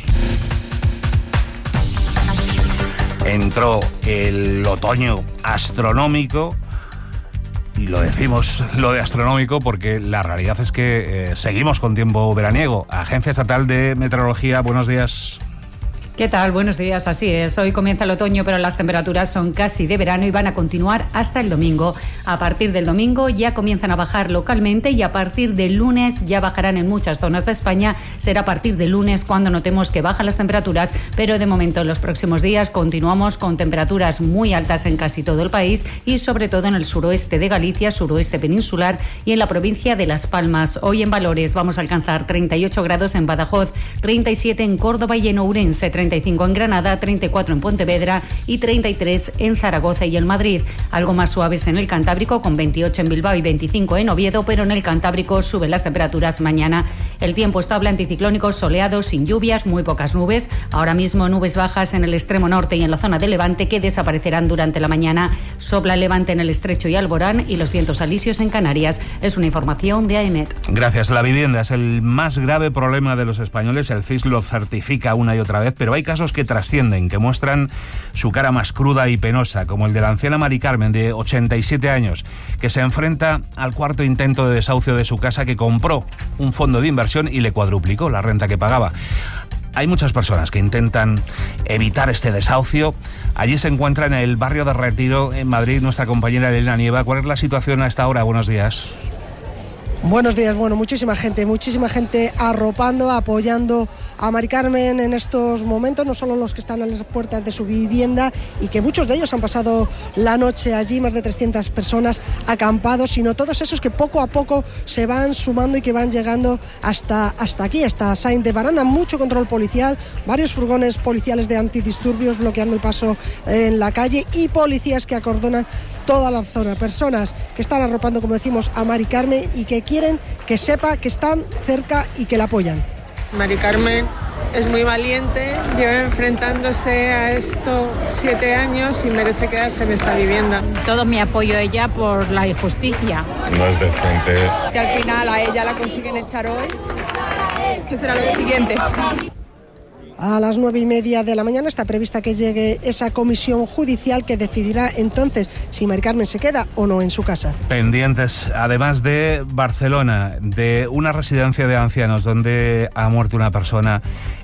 Entró el otoño astronómico. Y lo decimos lo de astronómico porque la realidad es que seguimos con tiempo veraniego. Agencia Estatal de Meteorología, buenos días. ¿Qué tal? Buenos días, así es. Hoy comienza el otoño, pero las temperaturas son casi de verano y van a continuar hasta el domingo. A partir del domingo ya comienzan a bajar localmente y a partir del lunes ya bajarán en muchas zonas de España. Será a partir del lunes cuando notemos que bajan las temperaturas, pero de momento en los próximos días continuamos con temperaturas muy altas en casi todo el país y sobre todo en el suroeste de Galicia, suroeste peninsular y en la provincia de Las Palmas. Hoy en valores vamos a alcanzar 38 grados en Badajoz, 37 en Córdoba y en Ourense, 35 en Granada, 34 en Pontevedra y 33 en Zaragoza y en Madrid. Algo más suaves en el Cantábrico, con 28 en Bilbao y 25 en Oviedo, pero en el Cantábrico suben las temperaturas mañana. El tiempo estable, anticiclónico, soleado, sin lluvias, muy pocas nubes. Ahora mismo nubes bajas en el extremo norte y en la zona de Levante, que desaparecerán durante la mañana. Sopla el levante en el Estrecho y Alborán y los vientos alisios en Canarias. Es una información de AEMET. Gracias. La vivienda es el más grave problema de los españoles. El CIS lo certifica una y otra vez, pero hay casos que trascienden, que muestran su cara más cruda y penosa, como el de la anciana Mari Carmen, de 87 años, que se enfrenta al cuarto intento de desahucio de su casa, que compró un fondo de inversión y le cuadruplicó la renta que pagaba. Hay muchas personas que intentan evitar este desahucio. Allí se encuentra en el barrio de Retiro, en Madrid, nuestra compañera Elena Nieva. ¿Cuál es la situación a esta hora? Buenos días. Buenos días. Bueno, muchísima gente arropando, apoyando a Mari Carmen en estos momentos, no solo los que están a las puertas de su vivienda y que muchos de ellos han pasado la noche allí, más de 300 personas acampados, sino todos esos que poco a poco se van sumando y que van llegando hasta aquí, hasta Sáenz de Baranda. Mucho control policial, varios furgones policiales de antidisturbios bloqueando el paso en la calle y policías que acordonan toda la zona, personas que están arropando, como decimos, a Mari Carmen y que quieren que sepa que están cerca y que la apoyan. Mari Carmen es muy valiente, lleva enfrentándose a esto 7 años y merece quedarse en esta vivienda. Todo mi apoyo a ella por la injusticia. No es decente. Si al final a ella la consiguen echar hoy, ¿qué será lo siguiente? A las 9:30 de la mañana está prevista que llegue esa comisión judicial que decidirá entonces si Mari Carmen se queda o no en su casa. Pendientes, además de Barcelona, de una residencia de ancianos donde ha muerto una persona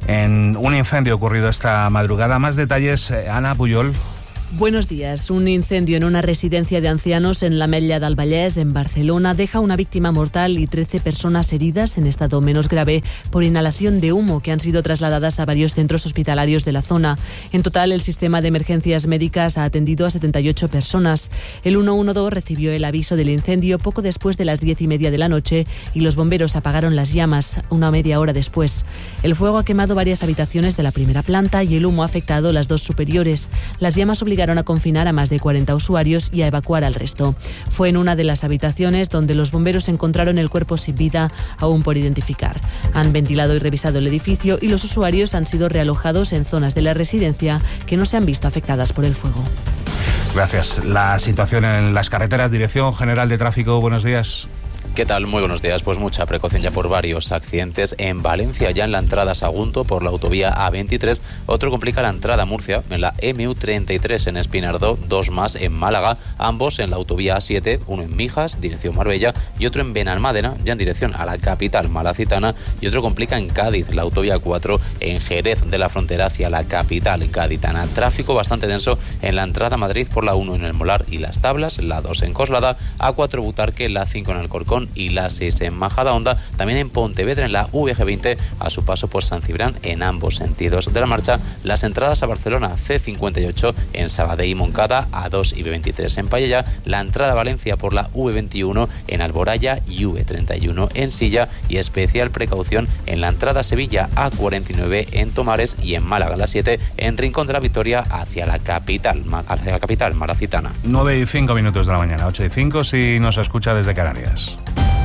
en un incendio ocurrido esta madrugada. Más detalles, Ana Puyol. Buenos días. Un incendio en una residencia de ancianos en l'Ametlla del Vallès, en Barcelona, deja una víctima mortal y 13 personas heridas en estado menos grave por inhalación de humo que han sido trasladadas a varios centros hospitalarios de la zona. En total, el sistema de emergencias médicas ha atendido a 78 personas. El 112 recibió el aviso del incendio poco después de las 10:30 de la noche y los bomberos apagaron las llamas una media hora después. El fuego ha quemado varias habitaciones de la primera planta y el humo ha afectado las 2 superiores. Las llamas obligaron a confinar a más de 40 usuarios y a evacuar al resto. Fue en una de las habitaciones donde los bomberos encontraron el cuerpo sin vida, aún por identificar. Han ventilado y revisado el edificio y los usuarios han sido realojados en zonas de la residencia que no se han visto afectadas por el fuego. Gracias. La situación en las carreteras, Dirección General de Tráfico, buenos días. ¿Qué tal? Muy buenos días. Pues mucha precaución ya por varios accidentes. En Valencia, ya en la entrada a Sagunto por la autovía A23. Otro complica la entrada a Murcia en la MU33 en Espinardó. 2 más en Málaga. Ambos en la autovía A7. Uno en Mijas, dirección Marbella. Y otro en Benalmádena, ya en dirección a la capital malacitana. Y otro complica en Cádiz, la autovía 4 en Jerez de la Frontera hacia la capital gaditana. Tráfico bastante denso en la entrada a Madrid por la 1 en el Molar y Las Tablas. La 2 en Coslada. A4 Butarque, la 5 en Alcorcón y la 6 en Majadahonda, también en Pontevedra en la VG20 a su paso por San Cibrán en ambos sentidos de la marcha. Las entradas a Barcelona, C58 en Sabadell y Moncada, A2 y B23 en Pallella, la entrada a Valencia por la V21 en Alboraya y V31 en Silla y especial precaución en la entrada a Sevilla, A49 en Tomares y en Málaga la 7 en Rincón de la Victoria hacia la capital malacitana. 9:05 de la mañana, 8:05 si nos escucha desde Canarias.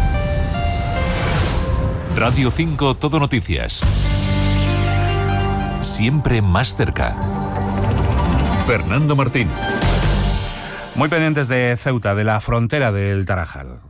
Radio 5 Todo Noticias. Siempre más cerca. Fernando Martín. Muy pendientes de Ceuta, de la frontera del Tarajal.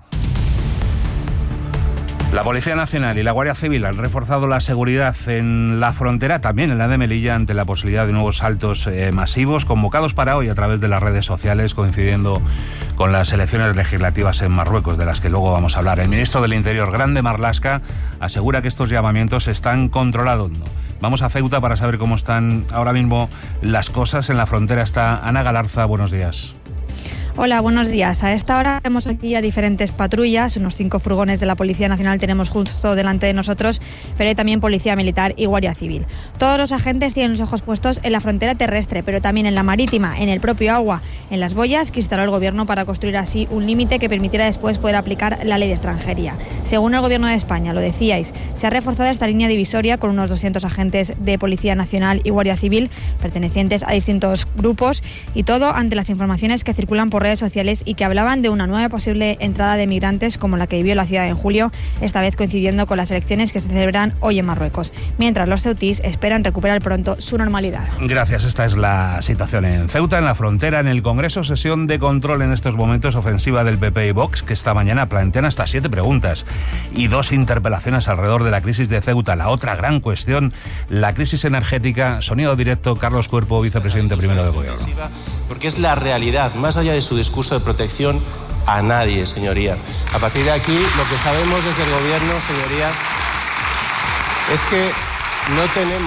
La Policía Nacional y la Guardia Civil han reforzado la seguridad en la frontera, también en la de Melilla, ante la posibilidad de nuevos saltos masivos convocados para hoy a través de las redes sociales, coincidiendo con las elecciones legislativas en Marruecos, de las que luego vamos a hablar. El ministro del Interior, Grande Marlaska, asegura que estos llamamientos están controlados. Vamos a Ceuta para saber cómo están ahora mismo las cosas. En la frontera está Ana Galarza. Buenos días. Hola, buenos días. A esta hora vemos aquí a diferentes patrullas, unos 5 furgones de la Policía Nacional tenemos justo delante de nosotros, pero hay también Policía Militar y Guardia Civil. Todos los agentes tienen los ojos puestos en la frontera terrestre, pero también en la marítima, en el propio agua, en las boyas que instaló el Gobierno para construir así un límite que permitiera después poder aplicar la ley de extranjería. Según el Gobierno de España, lo decíais, se ha reforzado esta línea divisoria con unos 200 agentes de Policía Nacional y Guardia Civil pertenecientes a distintos grupos y todo ante las informaciones que circulan por redes sociales y que hablaban de una nueva posible entrada de migrantes como la que vivió la ciudad en julio, esta vez coincidiendo con las elecciones que se celebran hoy en Marruecos, mientras los ceutís esperan recuperar pronto su normalidad. Gracias. Esta es la situación en Ceuta, en la frontera. En el Congreso, sesión de control en estos momentos, ofensiva del PP y Vox, que esta mañana plantean hasta 7 preguntas y 2 interpelaciones alrededor de la crisis de Ceuta. La otra gran cuestión, la crisis energética. Sonido directo, Carlos Cuerpo, vicepresidente primero del Gobierno. Porque es la realidad, más allá de su discurso de protección a nadie, señoría. A partir de aquí, lo que sabemos desde el Gobierno, señoría, es que no tenemos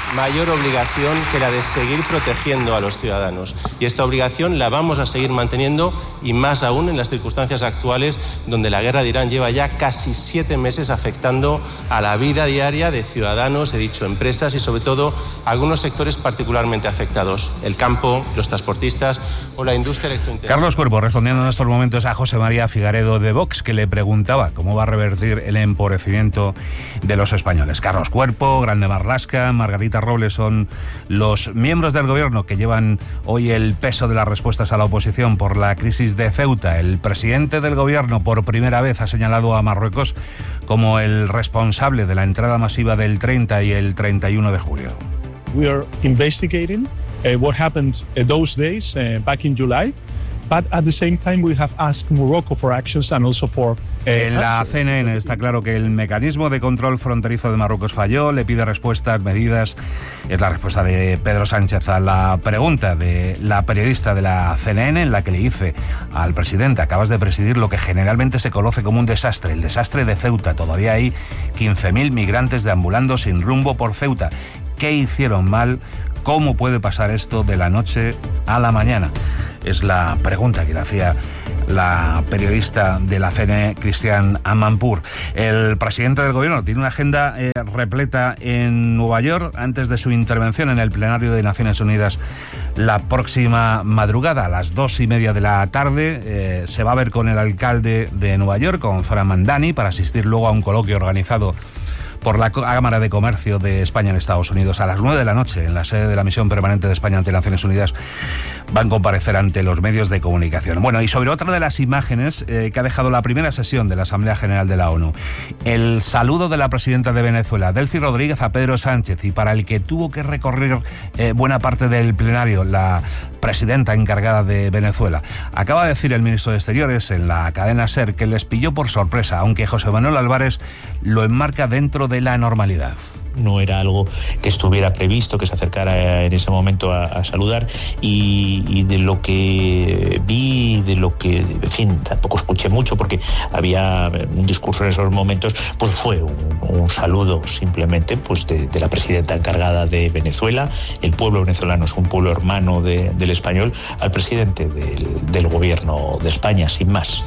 mayor obligación que la de seguir protegiendo a los ciudadanos. Y esta obligación la vamos a seguir manteniendo, y más aún en las circunstancias actuales, donde la guerra de Irán lleva ya casi 7 meses afectando a la vida diaria de ciudadanos, he dicho empresas y sobre todo algunos sectores particularmente afectados: el campo, los transportistas o la industria electrointensiva. Carlos Cuerpo, respondiendo en estos momentos a José María Figaredo de Vox, que le preguntaba cómo va a revertir el empobrecimiento de los españoles. Carlos Cuerpo, Grande Marlaska, Margarita Robles son los miembros del gobierno que llevan hoy el peso de las respuestas a la oposición por la crisis de Ceuta. El presidente del gobierno por primera vez ha señalado a Marruecos como el responsable de la entrada masiva del 30 y el 31 de julio. We are investigating what happened those days back in July. But at the same time we have asked Morocco for actions and also for... En la CNN está claro que el mecanismo de control fronterizo de Marruecos falló, le pide respuestas, medidas. Es la respuesta de Pedro Sánchez a la pregunta de la periodista de la CNN, en la que le dice al presidente: acabas de presidir lo que generalmente se conoce como un desastre, el desastre de Ceuta. Todavía hay 15.000 migrantes deambulando sin rumbo por Ceuta. ¿Qué hicieron mal? ¿Cómo puede pasar esto de la noche a la mañana? Es la pregunta que le hacía la periodista de la CNN, Christiane Amanpour. El presidente del gobierno tiene una agenda repleta en Nueva York antes de su intervención en el plenario de Naciones Unidas la próxima madrugada. A las 2:30 de la tarde se va a ver con el alcalde de Nueva York, con Zoran Mandani, para asistir luego a un coloquio organizado por la Cámara de Comercio de España en Estados Unidos. A las 9 de la noche, en la sede de la Misión Permanente de España ante Naciones Unidas, van a comparecer ante los medios de comunicación. Bueno, y sobre otra de las imágenes que ha dejado la primera sesión de la Asamblea General de la ONU, el saludo de la presidenta de Venezuela, Delcy Rodríguez, a Pedro Sánchez, y para el que tuvo que recorrer buena parte del plenario la presidenta encargada de Venezuela. Acaba de decir el ministro de Exteriores en la cadena SER que les pilló por sorpresa, aunque José Manuel Álvarez lo enmarca dentro de la normalidad. No era algo que estuviera previsto, que se acercara en ese momento a saludar, y de lo que vi, de lo que, en fin, tampoco escuché mucho porque había un discurso en esos momentos, pues fue un saludo simplemente pues de la presidenta encargada de Venezuela. El pueblo venezolano es un pueblo hermano del español, al presidente del gobierno de España, sin más.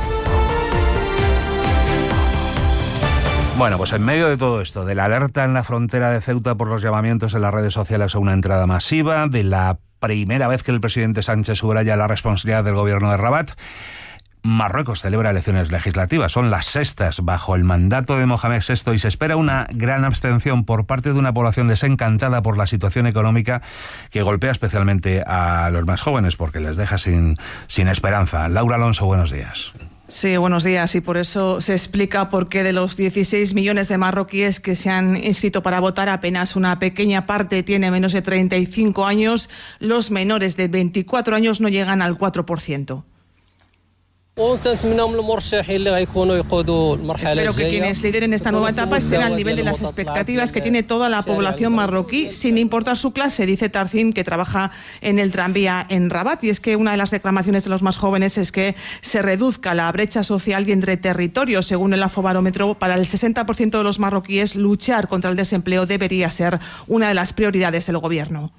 Bueno, pues en medio de todo esto, de la alerta en la frontera de Ceuta por los llamamientos en las redes sociales a una entrada masiva, de la primera vez que el presidente Sánchez subraya la responsabilidad del gobierno de Rabat, Marruecos celebra elecciones legislativas. Son las 6ª bajo el mandato de Mohamed VI y se espera una gran abstención por parte de una población desencantada por la situación económica que golpea especialmente a los más jóvenes porque les deja sin esperanza. Laura Alonso, buenos días. Sí, buenos días. Y por eso se explica por qué de los 16 millones de marroquíes que se han inscrito para votar, apenas una pequeña parte tiene menos de 35 años. Los menores de 24 años no llegan al 4%. Espero que quienes lideren esta nueva etapa estén al nivel de las expectativas que tiene toda la población marroquí, sin importar su clase, dice Tarzin, que trabaja en el tranvía en Rabat. Y es que una de las reclamaciones de los más jóvenes es que se reduzca la brecha social y entre territorios. Según el Afobarómetro, para el 60% de los marroquíes, luchar contra el desempleo debería ser una de las prioridades del gobierno.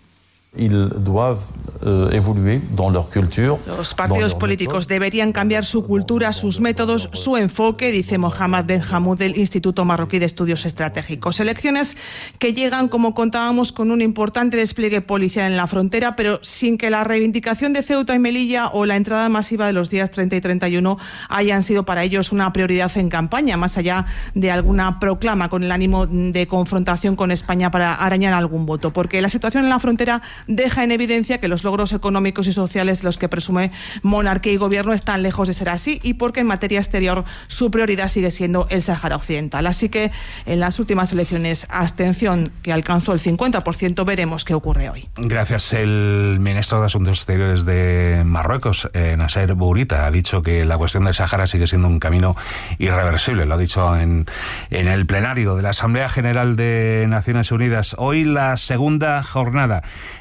Los partidos políticos deberían cambiar su cultura, sus métodos, su enfoque, dice Mohamed Ben Hamoud del Instituto Marroquí de Estudios Estratégicos. Elecciones que llegan, como contábamos, con un importante despliegue policial en la frontera, pero sin que la reivindicación de Ceuta y Melilla o la entrada masiva de los días 30 y 31 hayan sido para ellos una prioridad en campaña, más allá de alguna proclama con el ánimo de confrontación con España para arañar algún voto. Porque la situación en la frontera deja en evidencia que los logros económicos y sociales de los que presume monarquía y gobierno están lejos de ser así, y porque en materia exterior su prioridad sigue siendo el Sáhara Occidental. Así que en las últimas elecciones, abstención que alcanzó el 50%, veremos qué ocurre hoy. Gracias. El ministro de Asuntos Exteriores de Marruecos, Nasser Bourita, ha dicho que la cuestión del Sáhara sigue siendo un camino irreversible. Lo ha dicho en el plenario de la Asamblea General de Naciones Unidas. Hoy la segunda jornada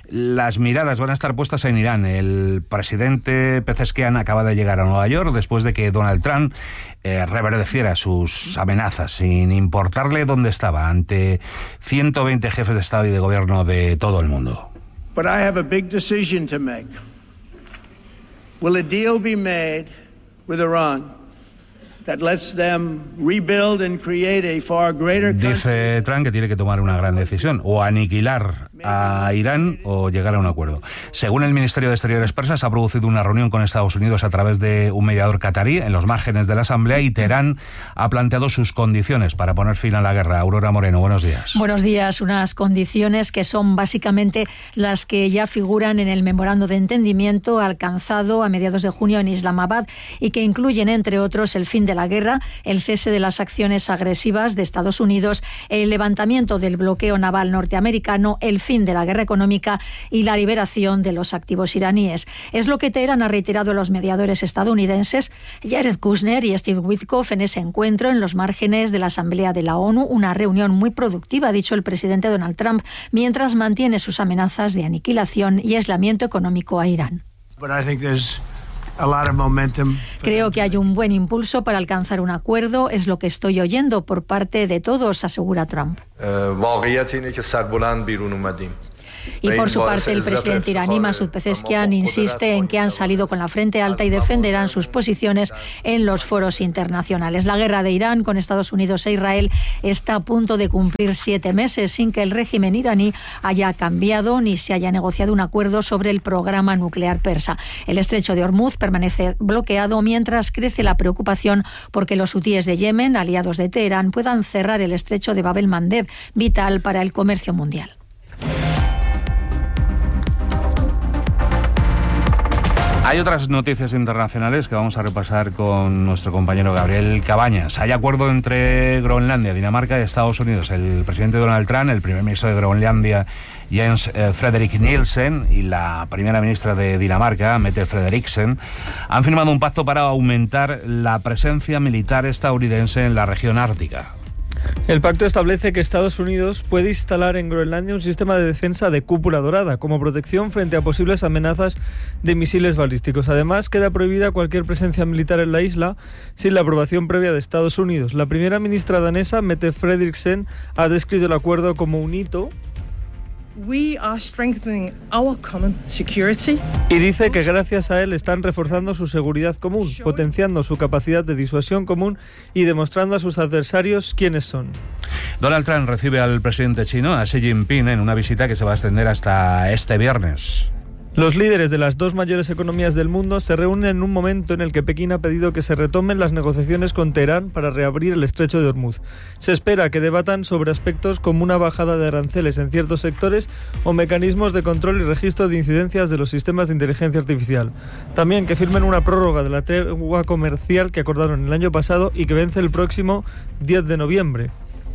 las miradas van a estar puestas en Irán. El presidente Pezeshkian acaba de llegar a Nueva York después de que Donald Trump reverdeciera sus amenazas, sin importarle dónde estaba, ante 120 jefes de Estado y de Gobierno de todo el mundo. But I have a big decision to make. Will a deal be made with Iran that lets them rebuild and create a far greater country? Dice Trump que tiene que tomar una gran decisión, o aniquilar a Irán o llegar a un acuerdo. Según el Ministerio de Exteriores persa, se ha producido una reunión con Estados Unidos a través de un mediador catarí en los márgenes de la Asamblea, y Teherán ha planteado sus condiciones para poner fin a la guerra. Aurora Moreno, buenos días. Buenos días. Unas condiciones que son básicamente las que ya figuran en el memorando de entendimiento alcanzado a mediados de junio en Islamabad y que incluyen, entre otros, el fin de la guerra, el cese de las acciones agresivas de Estados Unidos, el levantamiento del bloqueo naval norteamericano, el fin de la guerra económica y la liberación de los activos iraníes. Es lo que Teherán ha reiterado a los mediadores estadounidenses Jared Kushner y Steve Witkoff en ese encuentro en los márgenes de la Asamblea de la ONU, una reunión muy productiva, ha dicho el presidente Donald Trump, mientras mantiene sus amenazas de aniquilación y aislamiento económico a Irán. Creo que hay un buen impulso para alcanzar un acuerdo, es lo que estoy oyendo por parte de todos, asegura Trump. Y por su parte, el presidente iraní Masoud Pezeshkian insiste en que han salido con la frente alta y defenderán sus posiciones en los foros internacionales. La guerra de Irán con Estados Unidos e Israel está a punto de cumplir 7 meses sin que el régimen iraní haya cambiado ni se haya negociado un acuerdo sobre el programa nuclear persa. El estrecho de Hormuz permanece bloqueado mientras crece la preocupación porque los hutíes de Yemen, aliados de Teherán, puedan cerrar el estrecho de Bab el-Mandeb, vital para el comercio mundial. Hay otras noticias internacionales que vamos a repasar con nuestro compañero Gabriel Cabañas. Hay acuerdo entre Groenlandia, Dinamarca y Estados Unidos. El presidente Donald Trump, el primer ministro de Groenlandia, Jens Frederik Nielsen, y la primera ministra de Dinamarca, Mette Frederiksen, han firmado un pacto para aumentar la presencia militar estadounidense en la región ártica. El pacto establece que Estados Unidos puede instalar en Groenlandia un sistema de defensa de cúpula dorada como protección frente a posibles amenazas de misiles balísticos. Además, queda prohibida cualquier presencia militar en la isla sin la aprobación previa de Estados Unidos. La primera ministra danesa, Mette Frederiksen, ha descrito el acuerdo como un hito y dice que gracias a él están reforzando su seguridad común, potenciando su capacidad de disuasión común y demostrando a sus adversarios quiénes son. Donald Trump recibe al presidente chino, a Xi Jinping, en una visita que se va a extender hasta este viernes. Los líderes de las dos mayores economías del mundo se reúnen en un momento en el que Pekín ha pedido que se retomen las negociaciones con Teherán para reabrir el estrecho de Hormuz. Se espera que debatan sobre aspectos como una bajada de aranceles en ciertos sectores o mecanismos de control y registro de incidencias de los sistemas de inteligencia artificial. También que firmen una prórroga de la tregua comercial que acordaron el año pasado y que vence el próximo 10 de noviembre.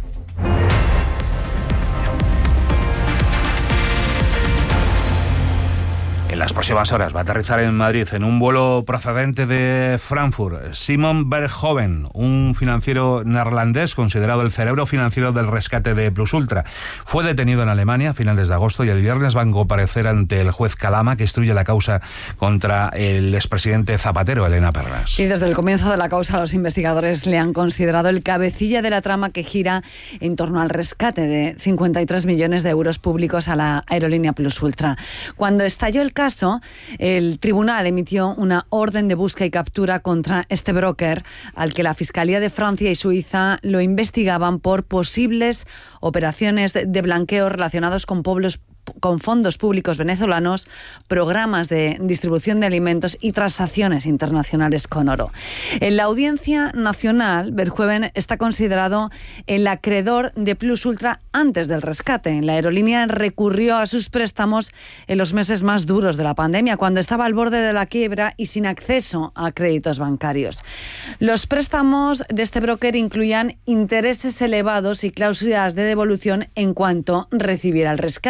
En las próximas horas va a aterrizar en Madrid en un vuelo procedente de Frankfurt Simon Verhoeven, un financiero neerlandés considerado el cerebro financiero del rescate de Plus Ultra. Fue detenido en Alemania a finales de agosto y el viernes va a comparecer ante el juez Kadama, que instruye la causa contra el expresidente Zapatero, Elena Perras. Y desde el comienzo de la causa, los investigadores le han considerado el cabecilla de la trama que gira en torno al rescate de 53 millones de euros públicos a la aerolínea Plus Ultra. Cuando estalló el caso, el tribunal emitió una orden de busca y captura contra este broker, al que la Fiscalía de Francia y Suiza lo investigaban por posibles operaciones de blanqueo relacionados con fondos públicos venezolanos, programas de distribución de alimentos y transacciones internacionales con oro. En la Audiencia Nacional, Verhoeven está considerado el acreedor de Plus Ultra antes del rescate. La aerolínea recurrió a sus préstamos en los meses más duros de la pandemia, cuando estaba al borde de la quiebra y sin acceso a créditos bancarios. Los préstamos de este broker incluían intereses elevados y cláusulas de devolución en cuanto recibiera el rescate, y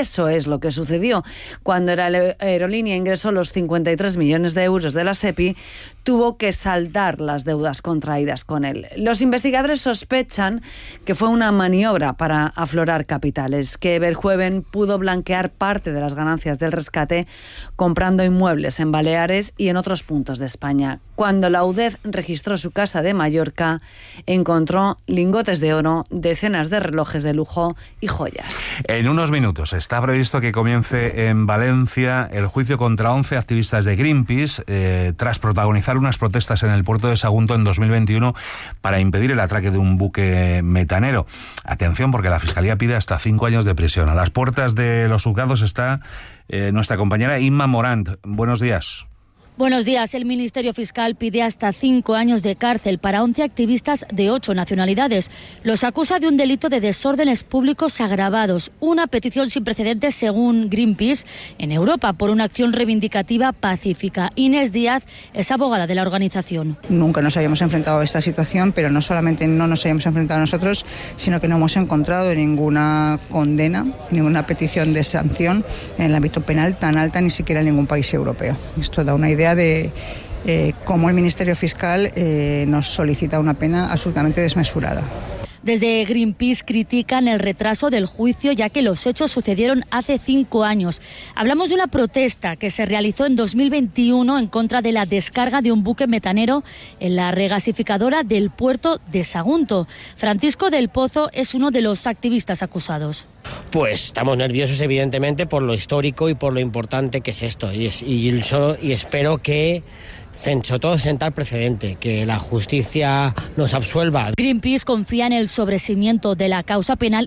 eso es lo que sucedió. Cuando la aerolínea ingresó los 53 millones de euros de la SEPI, tuvo que saldar las deudas contraídas con él. Los investigadores sospechan que fue una maniobra para aflorar capitales, que Verhoeven pudo blanquear parte de las ganancias del rescate comprando inmuebles en Baleares y en otros puntos de España. Cuando la UDEF registró su casa de Mallorca, encontró lingotes de oro, decenas de relojes de lujo y joyas. En unos minutos está previsto que comience en Valencia el juicio contra 11 activistas de Greenpeace tras protagonizar unas protestas en el puerto de Sagunto en 2021 para impedir el atraque de un buque metanero. Atención, porque la Fiscalía pide hasta 5 años de prisión. A las puertas de los juzgados está nuestra compañera Inma Morant. Buenos días. Buenos días. El Ministerio Fiscal pide hasta 5 años de cárcel para 11 activistas de 8 nacionalidades. Los acusa de un delito de desórdenes públicos agravados, una petición sin precedentes según Greenpeace en Europa por una acción reivindicativa pacífica. Inés Díaz es abogada de la organización. Nunca nos habíamos enfrentado a esta situación, pero no solamente no nos habíamos enfrentado nosotros, sino que no hemos encontrado ninguna condena, ninguna petición de sanción en el ámbito penal tan alta, ni siquiera en ningún país europeo. Esto da una idea de cómo el Ministerio Fiscal nos solicita una pena absolutamente desmesurada. Desde Greenpeace critican el retraso del juicio, ya que los hechos sucedieron hace 5 años. Hablamos de una protesta que se realizó en 2021 en contra de la descarga de un buque metanero en la regasificadora del puerto de Sagunto. Francisco del Pozo es uno de los activistas acusados. Pues estamos nerviosos, evidentemente, por lo histórico y por lo importante que es esto. Y espero que, sobre todo, sentar precedente, que la justicia nos absuelva. Greenpeace confía en el sobreseimiento de la causa penal